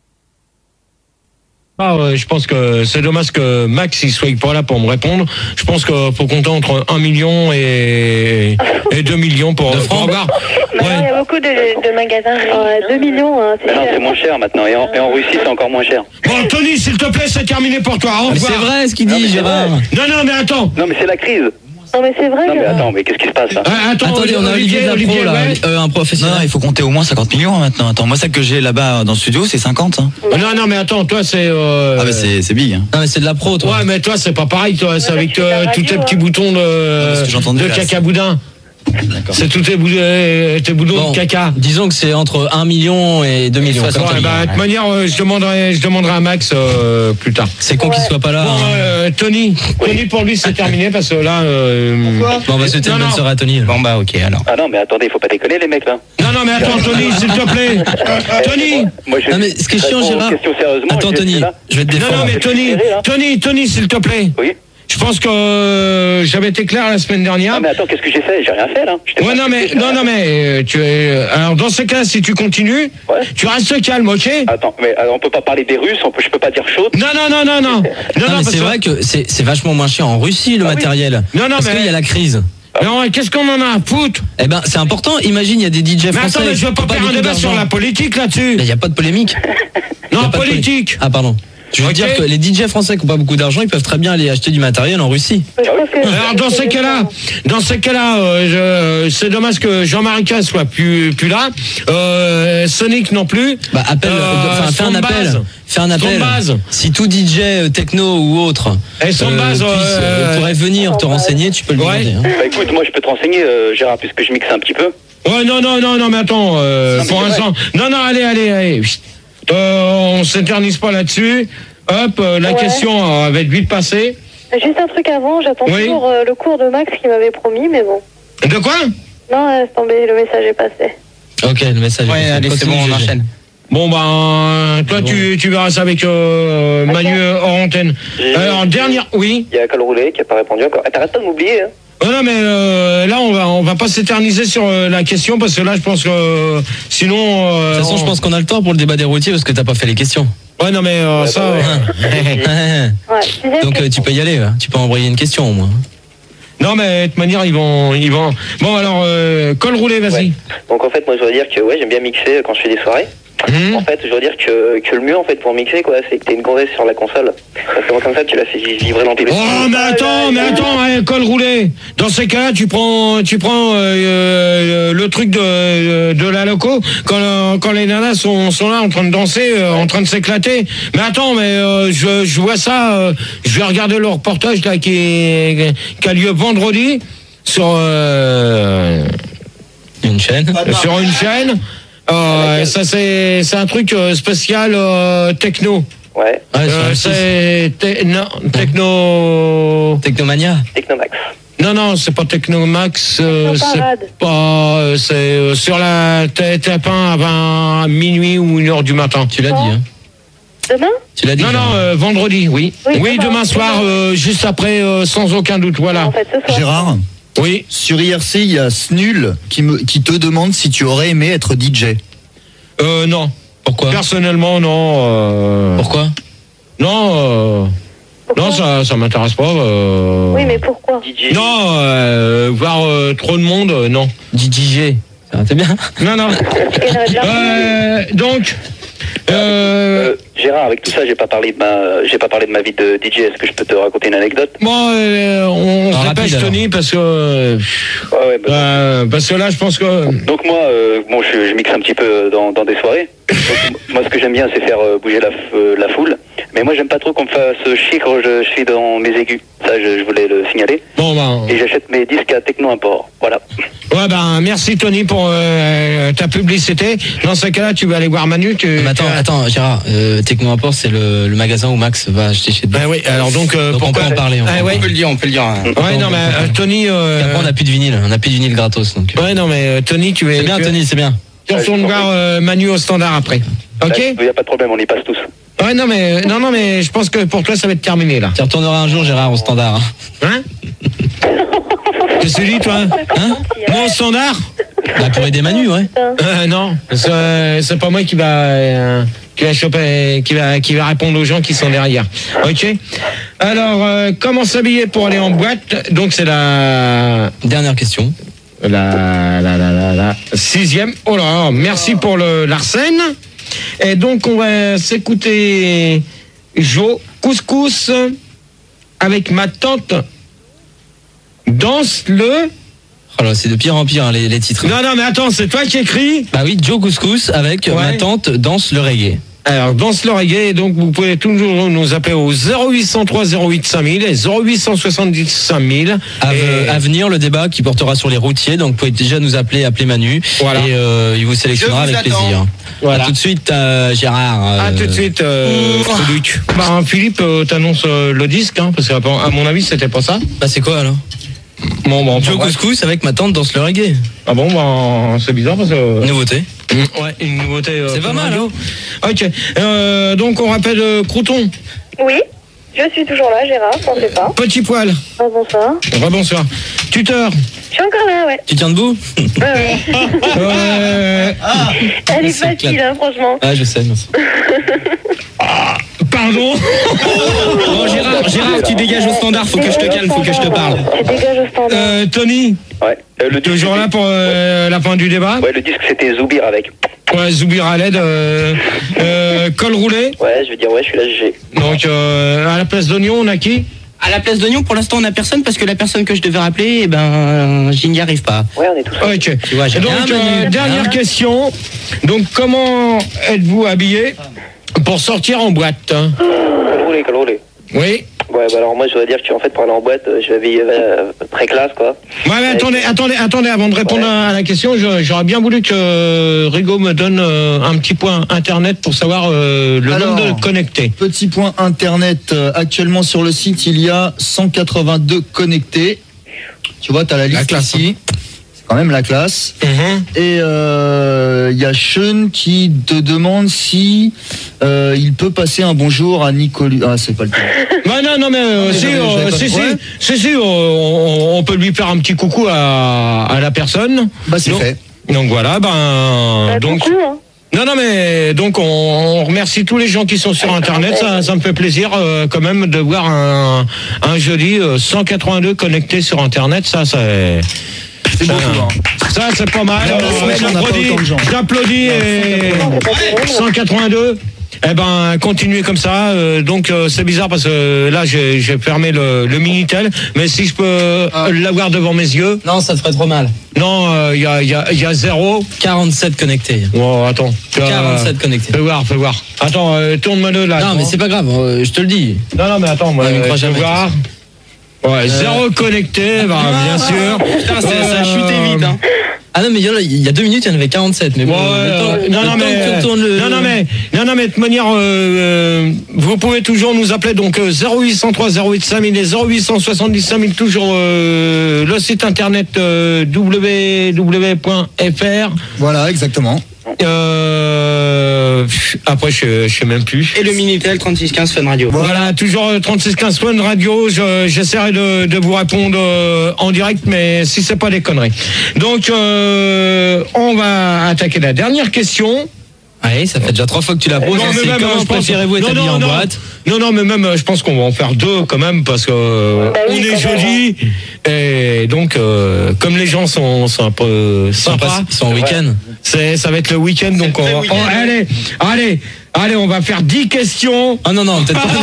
Ah, ouais, je pense que c'est dommage que Max il soit pas là pour me répondre. Je pense qu'il faut compter entre un million et, et deux millions pour, De pour francs avoir. Maintenant, il y Ouais. a beaucoup de, de magasins. Ouais, deux millions, hein, c'est Mais non, cher. c'est moins cher maintenant. Et en, et en Russie, c'est encore moins cher. Bon, Tony, s'il te plaît, c'est terminé pour toi. Au Mais revoir. c'est vrai ce qu'il Non, dit, mais c'est Gérard. vrai. Non, non, mais attends. Non, mais c'est la crise. Non mais c'est vrai Non, mais Gérard. attends, mais qu'est-ce qui se passe là Euh, attends, Attendez, on a Olivier de la pro là, ouais. euh, un Non, professionnel. il faut compter au moins cinquante millions hein, maintenant. Attends, moi, ça que j'ai là-bas dans le studio, c'est cinquante. Hein. Non, non, mais attends, toi, c'est. euh, Ah, bah, c'est c'est big. Hein. Non mais c'est de la pro, toi. Ouais, mais toi, c'est pas pareil, toi. C'est Ouais, avec c'est de la euh, tous radio, tes petits hein. boutons de, ce que j'ai entendu, de là, caca boudin. D'accord. C'est tous tes, boudins- euh, tes boutons Bon, de caca. disons que c'est entre un million et deux millions. Bon, comme t'as eh dit. ben, de toute manière, euh, je demanderai, je demanderai à Max euh, plus tard. C'est con qu'il soit pas là. Bon, hein. euh, Tony, Tony pour lui c'est terminé parce que là. Euh, Bon, on va souhaiter non, une bonne non. soirée à Tony. Bon bah ok alors. Ah non, mais attendez, faut pas déconner les mecs là. Non, non, mais attends, Tony, s'il te plaît. Tony. Moi, je Non, mais ce qui est je chiant, réponds aux Gérard- questions sérieusement, Attends, je- Tony, là. je vais te Non, défendre. non, mais Tony, serré, là. Tony, Tony, s'il te plaît. Oui. Je pense que euh, j'avais été clair la semaine dernière. Ah, mais attends, qu'est-ce que j'ai fait? J'ai rien fait là. Je t'ai Ouais, pas non, mais, expliqué, non, j'ai non, rien mais, euh, tu es. Alors, dans ce cas, si tu continues, Ouais. tu restes calme, ok? fait. Attends, mais alors, on peut pas parler des Russes, on peut, je peux pas dire chaud. Non, non, non, non, non. Non, Non, mais parce c'est que- vrai que c'est c'est vachement moins cher en Russie le Ah oui. matériel. Non, non, parce mais- qu'il y a la crise. Non, qu'est-ce qu'on en a à foutre? Eh ben, c'est important. Imagine, il y a des D J Mais français. attends, mais je veux qui pas ont faire un beaucoup débat sur d'argent. la politique là-dessus. Il n'y a pas de polémique. Il y Non, a pas de politique. Ah, pardon. Je veux Ok. dire que les D J français qui n'ont pas beaucoup d'argent, ils peuvent très bien aller acheter du matériel en Russie. Je pense que- Alors dans ces cas-là, dans ces cas-là, euh, je- c'est dommage que Jean-Marie K soit plus plus là, euh, Sonic non plus. Bah, appelle, Euh, enfin, fais un Strombase. appel. Fais un appel. Strombase. Si tout D J euh, techno ou autre Et Strombase, puisse, euh, euh, pourrait venir te renseigner, tu peux le Ouais. demander. hein. Bah écoute, moi je peux te renseigner, euh, Gérard, puisque je mixe un petit peu. Ouais, non, non, non, non, mais attends, euh, Non, mais pour c'est l'instant, non, non, allez, allez, allez, Chut. Euh, on s'éternise pas là-dessus. Hop, euh, la Ouais. question euh, va être vite passée. Juste un truc avant, j'attends Oui. toujours euh, le cours de Max qui m'avait promis, mais bon. De quoi? Non, laisse tomber, le message est passé. Ok, le message. est Ouais, passé. allez, c'est Continue, bon, on G G. enchaîne. Bon ben, toi Bon. tu, tu verras ça avec euh, Manu hors antenne. J'ai- Alors dernière, oui. Il y a Col Roulé qui a pas répondu encore. Ah, t'arrêtes pas de m'oublier, hein. Ouais, non, mais euh, là, on va, on va pas s'éterniser sur euh, la question parce que là, je pense que euh, sinon. Euh, de toute façon, on... je pense qu'on a le temps pour le débat des routiers parce que t'as pas fait les questions. Ouais, non, mais euh, ouais, ça. Bah, ouais. Ouais, Donc euh, tu peux y aller, hein. Tu peux envoyer une question au moins. Non, mais de toute manière, ils vont, ils vont. Bon, alors, euh, col roulé, vas-y. Ouais. Donc en fait, moi, je voudrais dire que ouais, j'aime bien mixer quand je fais des soirées. Mmh. En fait, je veux dire que, que le mieux en fait pour mixer quoi, c'est que t'aies une gonzesse sur la console. Parce que moi, comme ça, tu la fais vibrer dans tes Oh, mais attends, mais attends, hein, col roulé. Dans ces cas-là, tu prends, tu prends euh, euh, le truc de, de la loco quand, quand les nanas sont, sont là en train de danser, euh, en train de s'éclater. Mais attends, mais euh, je, je vois ça. Euh, je vais regarder le reportage là qui, qui a lieu vendredi sur euh, une chaîne. Sur une chaîne. Euh, ça c'est c'est un truc euh, spécial euh, techno. Ouais. Euh, c'est te, non, techno. Technomania. Technomax. Non non, c'est pas Technomax. Euh, c'est pas. Euh, c'est euh, sur la T F un avant minuit ou une heure du matin. Tu l'as dit. Hein. Demain? Tu l'as dit. Non non, euh, vendredi, oui. Oui, oui demain, demain soir, euh, juste après, euh, sans aucun doute. Voilà. En fait, ce soir. Gérard. Oui. Sur I R C, il y a Snul qui, me, qui te demande si tu aurais aimé être D J. Euh, non. Pourquoi? Personnellement, non. Euh... Pourquoi? Non, euh... pourquoi non, ça, ça m'intéresse pas. Euh... Oui, mais pourquoi? D J. Non, euh, voir euh, trop de monde, euh, non. D J. C'est bien. Non, non. euh, donc. Euh... Euh, Gérard, avec tout ça, j'ai pas parlé de ma, j'ai pas parlé de ma vie de D J. Est-ce que je peux te raconter une anecdote? Bon, euh, on se dépêche, Tony, parce que euh, ouais, ouais, bah, euh, parce que là, je pense que. Donc moi, euh, bon, je, je mixe un petit peu dans, dans des soirées. Donc, moi, ce que j'aime bien, c'est faire euh, bouger la, euh, la foule. Mais moi, j'aime pas trop qu'on me fasse chier quand je, je suis dans mes aigus. Ça, je, je voulais le signaler. Bon, ben. Et j'achète mes disques à Techno Import. Voilà. Ouais, ben, merci Tony pour euh, ta publicité. Dans ce cas-là, tu vas aller voir Manu. Tu, mais attends, tu... attends, Gérard. Euh, Techno Import, c'est le, le magasin où Max va acheter chez toi. Ben oui. Alors donc, euh, donc pourquoi on peut en parler. On, ah, ouais. on peut le dire, on peut le dire. Hein. Ouais, non, mais euh, Tony. Euh... Après, on n'a plus de vinyle. On n'a plus de vinyle gratos. Donc. Ouais, non, mais euh, Tony, tu es. C'est bien, tu Tony, c'est bien. Tu retournes voir euh, Manu au standard après. Ok. Il n'y a pas de problème, on y passe tous. Ouais, non, mais non, non, mais je pense que pour toi, ça va être terminé là. Tu retourneras un jour, Gérard, au standard. Hein? Qu'est-ce que tu dis, toi? Hein? Moi, au standard? Bah, pour aider Manu, ouais. Euh, non, c'est, c'est pas moi qui va, euh, qui va choper, qui va, qui va répondre aux gens qui sont derrière. Ok. Alors, euh, comment s'habiller pour aller en boîte? Donc, c'est la dernière question. La, la, la, la, la sixième. Oh là, merci pour le l'arsène. Et donc, on va s'écouter Jo Couscous avec ma tante. Danse le. Oh là, c'est de pire en pire hein, les, les titres. Non, non, mais attends, c'est toi qui écris. Bah oui, Joe Couscous avec ouais. Ma tante danse le reggae. Alors, danse le reggae, donc vous pouvez toujours nous appeler au zéro huit cent trois zéro huit cinq mille et zéro huit cent soixante-dix cinq mille. À, et... à venir, le débat qui portera sur les routiers, donc vous pouvez déjà nous appeler, appeler Manu, voilà. Et euh, il vous sélectionnera avec attends. plaisir. Voilà. À tout de suite, euh, Gérard. Euh... À tout de suite, euh, Luc. Bah, Philippe, euh, t'annonces euh, le disque, hein, parce qu'à à mon avis, c'était pas ça. Bah, c'est quoi alors? Bon, bon, Joe Couscous avec ma tante danse le reggae. Ah bon, bah, c'est bizarre parce que. Nouveauté. Mmh, ouais, une nouveauté. Euh, c'est pas mal, hein. Ok. Euh, donc, on rappelle euh, Crouton. Oui, je suis toujours là, Gérard, t'en fais pas. Petit poil. Oh, bonsoir. Oh, bonsoir. Tuteur. Je suis encore là, ouais. Tu tiens debout? Ouais, ouais. euh... ah, Elle est facile, hein, franchement. Ah, je sais, merci. Ah, pardon. Bon, Gérard, Gérard, tu dégages au standard, faut que je te calme, faut que je te parle. Tu dégages au standard. Euh, Tony. Ouais. Euh, le Toujours là pour euh, la fin du débat. Ouais, le disque c'était Zoubir avec. Ouais, Zoubir à l'aide. Euh, euh, col roulé. Ouais, je veux dire, ouais, je suis là, G G. Donc, euh, à la place d'oignon, on a qui? À la place d'oignon, pour l'instant, on n'a personne parce que la personne que je devais rappeler, eh ben, je n'y arrive pas. Ouais, on est tous. Ok. Tu vois, j'ai donc, bien, euh, dernière question. Donc, comment êtes-vous habillé pour sortir en boîte? Col roulé, col roulé. Oui. Ouais, bah alors moi, je dois dire que en fait, pour aller en boîte, je vais habiller euh, très classe, quoi. Ouais, mais attendez, attendez, attendez, avant de répondre ouais. à la question, j'aurais bien voulu que Rigaud me donne euh, un petit point internet pour savoir euh, le alors, nombre de connectés. Petit point internet, euh, actuellement sur le site, il y a cent quatre-vingt-deux connectés. Tu vois, tu as la liste la classe, ici. quand même la classe. Mm-hmm. Et il euh, y a Sean qui te demande si euh, il peut passer un bonjour à Nicolas. Ah, c'est pas le cas. Bah non, non, mais euh, si, euh, si, si, si, si, euh, on, on peut lui faire un petit coucou à, à la personne. Bah c'est donc, fait. Donc voilà, ben Bah, donc. coucou, hein. Non, non, mais donc on, on remercie tous les gens qui sont sur Internet. Ça, ça me fait plaisir euh, quand même de voir un, un joli euh, cent quatre-vingt-deux connecté sur Internet. Ça, c'est C'est beaucoup, hein. Ça, c'est pas mal. Dans la Euh, semaine, on n'a pas J'applaudis, autant de gens. j'applaudis et cent quatre-vingt-deux. Eh ben, continuez comme ça. Euh, donc, euh, c'est bizarre parce que euh, là, j'ai j'ai fermé le, le Minitel. Mais si je peux euh, l'avoir devant mes yeux. Non, ça te ferait trop mal. Non, il euh, y, a, y, a, y a zéro. quarante-sept connectés. Oh, attends. quarante-sept connectés. Fais voir, fais voir. Attends, euh, tourne-moi le là. Non, mais c'est pas grave, euh, je te le dis. Non, non, mais attends, moi, Ouais, mais je crois vais jamais, voir. Ouais, zéro connecté, bah, bien sûr. Putain, ça, ça a chuté Euh, vite. Hein. Ah non, mais il y a- il y a deux minutes, il y en avait quarante-sept. Mais Ouais, bon, le temps- euh, le non, non, temps mais, que tu retournes le- non, non, mais, non, non, mais de toute manière, euh, euh, vous pouvez toujours nous appeler donc euh, zéro huit cent trois zéro huit cinq mille et zéro huit cent soixante-dix cinq mille, toujours euh, le site internet euh, w w w point f r. Voilà, exactement. Euh, après, je, je sais même plus. Et le Minitel trente-six quinze Fun Radio. Voilà, toujours euh, trente-six quinze Fun Radio. Je- J'essaierai de, de vous répondre euh, en direct, mais si c'est pas des conneries. Donc, euh, on va attaquer la dernière question. Allez, ça fait déjà trois fois que tu la poses. Non, mais C'est même, comment je pense- préférez-vous être non, habillé non, en non. boîte? Non, non, mais même, euh, je pense qu'on va en faire deux quand même, parce que euh, Bah oui, on est quand même. jeudi. Et donc, euh, comme les gens sont, sont un peu Ils sont, sympas, pas- ils sont en week-end. c'est, ça va être le week-end. Donc, on, vrai va- week-end. on- allez, allez, allez, on va faire dix questions. Ah non, non, peut-être pas.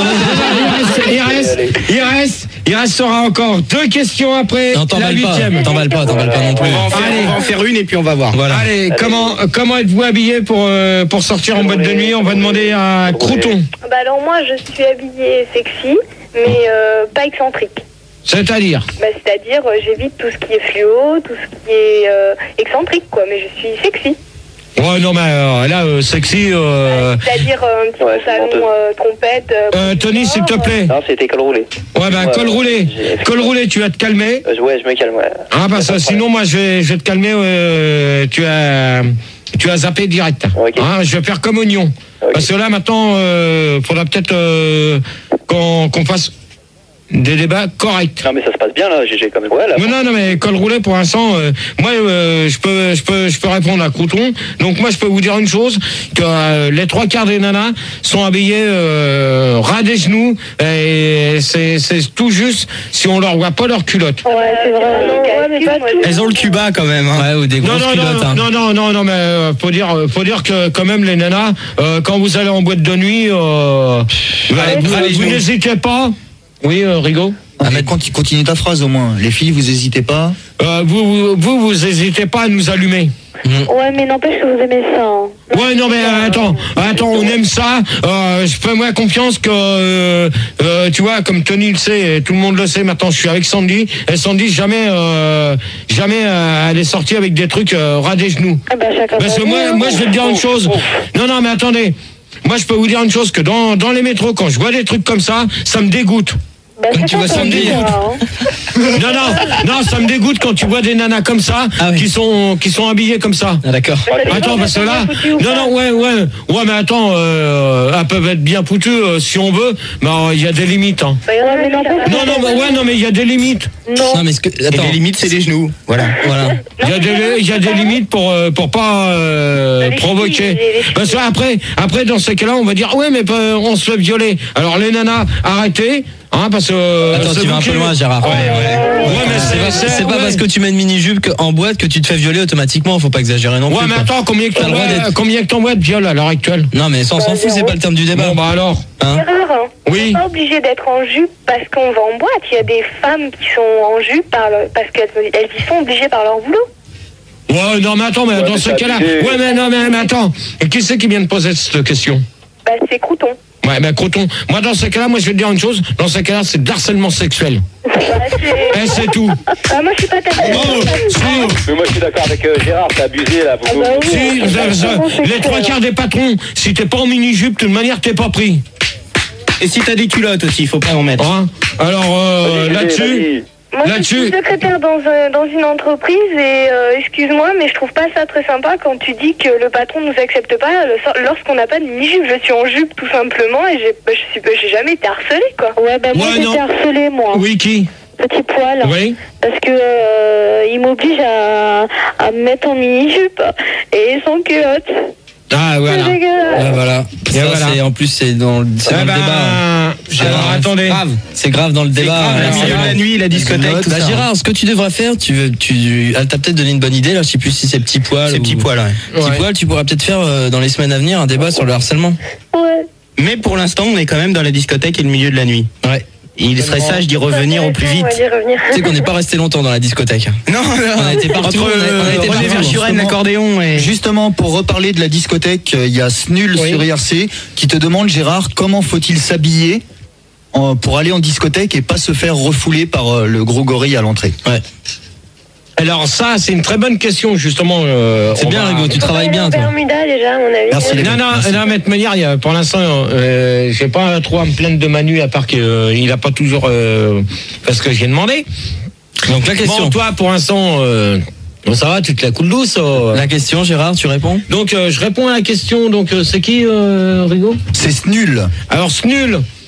Il reste, il reste, il reste, il restera encore deux questions après Non, la t'emballes pas. huitième. T'emballes pas, t'emballes pas non plus. On va, en faire, Allez. on va en faire une et puis on va voir. Voilà. Allez, comment, comment êtes-vous habillé pour, euh, pour sortir en boîte de nuit? On va demander à Crouton. Bah alors moi je suis habillée sexy, mais euh, pas excentrique. C'est-à-dire? Bah, c'est-à-dire euh, j'évite tout ce qui est fluo, tout ce qui est euh, excentrique quoi, mais je suis sexy. Ouais, non, mais euh, là, euh, sexy. Euh, C'est-à-dire euh, un petit Ouais, c'est pantalon honteux. euh, trompette. euh, euh, Tony, s'il te plaît. Non, c'était col roulé. Ouais, bah, Ouais, col roulé. j'ai- Col roulé, tu vas te calmer. Euh, ouais, je me calme, ouais. Ah, bah, ça, sinon, moi, je vais, je vais te calmer. Euh, tu as, tu as zappé direct. Ok. Hein, je vais faire comme oignon. Ok. Parce que là, maintenant, euh, faudra peut-être euh, qu'on qu'on fasse des débats corrects. Non, mais ça se passe bien, là, G G, quand même. Ouais, là. Mais non, non, mais col roulé, pour l'instant, euh, moi, euh, je peux, je peux, je peux répondre à Crouton. Donc, moi, je peux vous dire une chose, que euh, les trois quarts des nanas sont habillées euh, ras des genoux, et c'est, c'est tout juste si on leur voit pas leur culotte. Ouais, c'est vrai. Non, ouais, mais pas tout. Elles ont le Cuba quand même. Hein. Ouais, ou des Non, grosses non, culottes. non, hein. non, non, non, non, mais euh, faut dire, euh, faut dire que quand même les nanas, euh, quand vous allez en boîte de nuit, euh, bah, Allez, vous, allez, vous nous. n'hésitez pas. Oui, euh, Rigaud. Ah, mais conti- continue ta phrase au moins. Les filles, vous hésitez pas. Euh, vous, vous, vous, vous hésitez pas à nous allumer. Ouais, mais n'empêche que vous aimez ça. Hein. Ouais, non, mais euh, attends, attends, on aime ça. Euh, je fais moi confiance que, euh, euh, tu vois, comme Tony le sait, et tout le monde le sait. Maintenant, je suis avec Sandy. Et Sandy, jamais, euh, jamais, euh, elle est sortie avec des trucs euh, ras des genoux. Ah bah, chacun Parce que sa vie, moi, hein. moi, je vais te dire une chose. Non, non, mais attendez. Moi, je peux vous dire une chose, que dans, dans les métros, quand je vois des trucs comme ça, ça me dégoûte. Bah, tu chacun vois, sa ça me vie, dégoûte. hein. Non, non, non, ça me dégoûte quand tu vois des nanas comme ça, Ah oui. qui sont, qui sont habillées comme ça. Ah, d'accord. Attends, parce que là, non, non, ouais, ouais, ouais, mais attends, euh, elles peuvent être bien foutues euh, si on veut, mais euh, il y a des limites. Hein. Bah, ouais, mais n'empêche que- Non, non, mais ouais, non, mais il y a des limites. Non. Non, mais ce que. Et Attends. les limites, c'est les genoux. Voilà. Voilà. Il y a des, il y a des limites pour, euh, pour pas euh, Les provoquer. filles, les- les filles. Parce que après, après, dans ces cas-là, on va dire, ouais, mais euh, on se fait violer. Alors les nanas, arrêtez. Hein, parce que Attends, c'est tu vas vous un qui- peu loin, Gérard. Ouais, ouais. Ouais, mais C'est pas, c'est, c'est pas ouais. parce que tu mets une mini-jupe que- en boîte que tu te fais violer automatiquement, faut pas exagérer non Ouais, plus. mais quoi. attends, combien que T'as le droit t'envoies, d'être- combien que t'envoies de viol à l'heure actuelle? Non, mais ça, on s'en fout, c'est pas le terme du débat. Bon, bah alors. Hein Gérard, hein, on Oui. n'est pas obligé d'être en jupe parce qu'on va en boîte. Il y a des femmes qui sont en jupe par le- parce qu'elles elles y sont obligées par leur boulot. Ouais, non, mais attends, mais Ouais, dans mais ce ça cas-là. abusé. Ouais, mais non, mais, mais attends. Et qui c'est qui vient de poser cette question? Bah, c'est Crouton. Ouais, ben, Croton. Moi, dans ces cas-là, moi, je vais te dire une chose. Dans ces cas-là, c'est de l'harcèlement sexuel. Bah, c'est- Et c'est tout. Ah, moi, je suis pas ta Oh, si, Mais moi, je suis d'accord avec euh, Gérard, c'est abusé, là. Ah, bah oui. si, Ouais, je- c'est je- les clair. trois quarts des patrons, si t'es pas en mini-jupe, de toute manière, t'es pas pris. Et si t'as des culottes aussi, il faut pas en mettre. Hein? Alors, euh, Vas-y, là-dessus, vas-y. Moi, je suis secrétaire dans, un- dans une entreprise et euh, excuse-moi, mais je trouve pas ça très sympa quand tu dis que le patron nous accepte pas le- lorsqu'on n'a pas de mini-jupe. Je suis en jupe tout simplement et j'ai, bah, je suis, bah, j'ai jamais été harcelée, quoi. Ouais, bah moi Ouais, j'ai non. été harcelée, moi. Oui, qui? Petit poil. Oui. Parce que euh, il m'oblige à, à me mettre en mini-jupe et sans culotte. Ah, voilà. C'est dégueulasse. Ouais, voilà. Et Ça, voilà. c'est en plus c'est dans, le- c'est Eh dans ben, le débat. Gérard, alors, attendez. C'est grave. C'est grave dans le débat. grave, euh, le milieu de la nuit, la discothèque, tout Bah, ça. Gérard, ce que tu devrais faire, tu veux, tu, elle t'a peut-être donné une bonne idée là. Je sais plus si c'est petit poil. Ces ou- petits poils, ouais. Petit Ouais. poil, tu pourras peut-être faire euh, dans les semaines à venir un débat sur le harcèlement. Ouais. Mais pour l'instant, on est quand même dans la discothèque et le milieu de la nuit. Ouais. Il serait sage d'y revenir au plus On va vite. y revenir. Tu sais qu'on n'est pas resté longtemps dans la discothèque. Non, non, On a été partout, Entre, on a- on a été euh, René partout. Verschuren, l'accordéon et... Justement, pour reparler de la discothèque, il y a Snul Oui. sur I R C qui te demande, Gérard, comment faut-il s'habiller en- pour aller en discothèque et pas se faire refouler par euh, le gros gorille à l'entrée. Ouais. Alors ça, c'est une très bonne question, justement. euh, C'est on bien, va- Rigaud, tu travailles bien, toi. Bermuda déjà, à mon avis. Merci, les Non, gars. non, Merci. non, mais de manière, il y a- pour l'instant, euh, j'ai pas trop à me plaindre de Manu, à part qu'il a pas toujours euh, fait ce que j'ai demandé. Donc la question. Bon, toi, pour l'instant, euh, bon, ça va, tu te la coules douce. euh. La question, Gérard, tu réponds? Donc, euh, je réponds à la question. Donc, euh, c'est qui, euh, Rigaud? C'est Snul. Alors, Snul,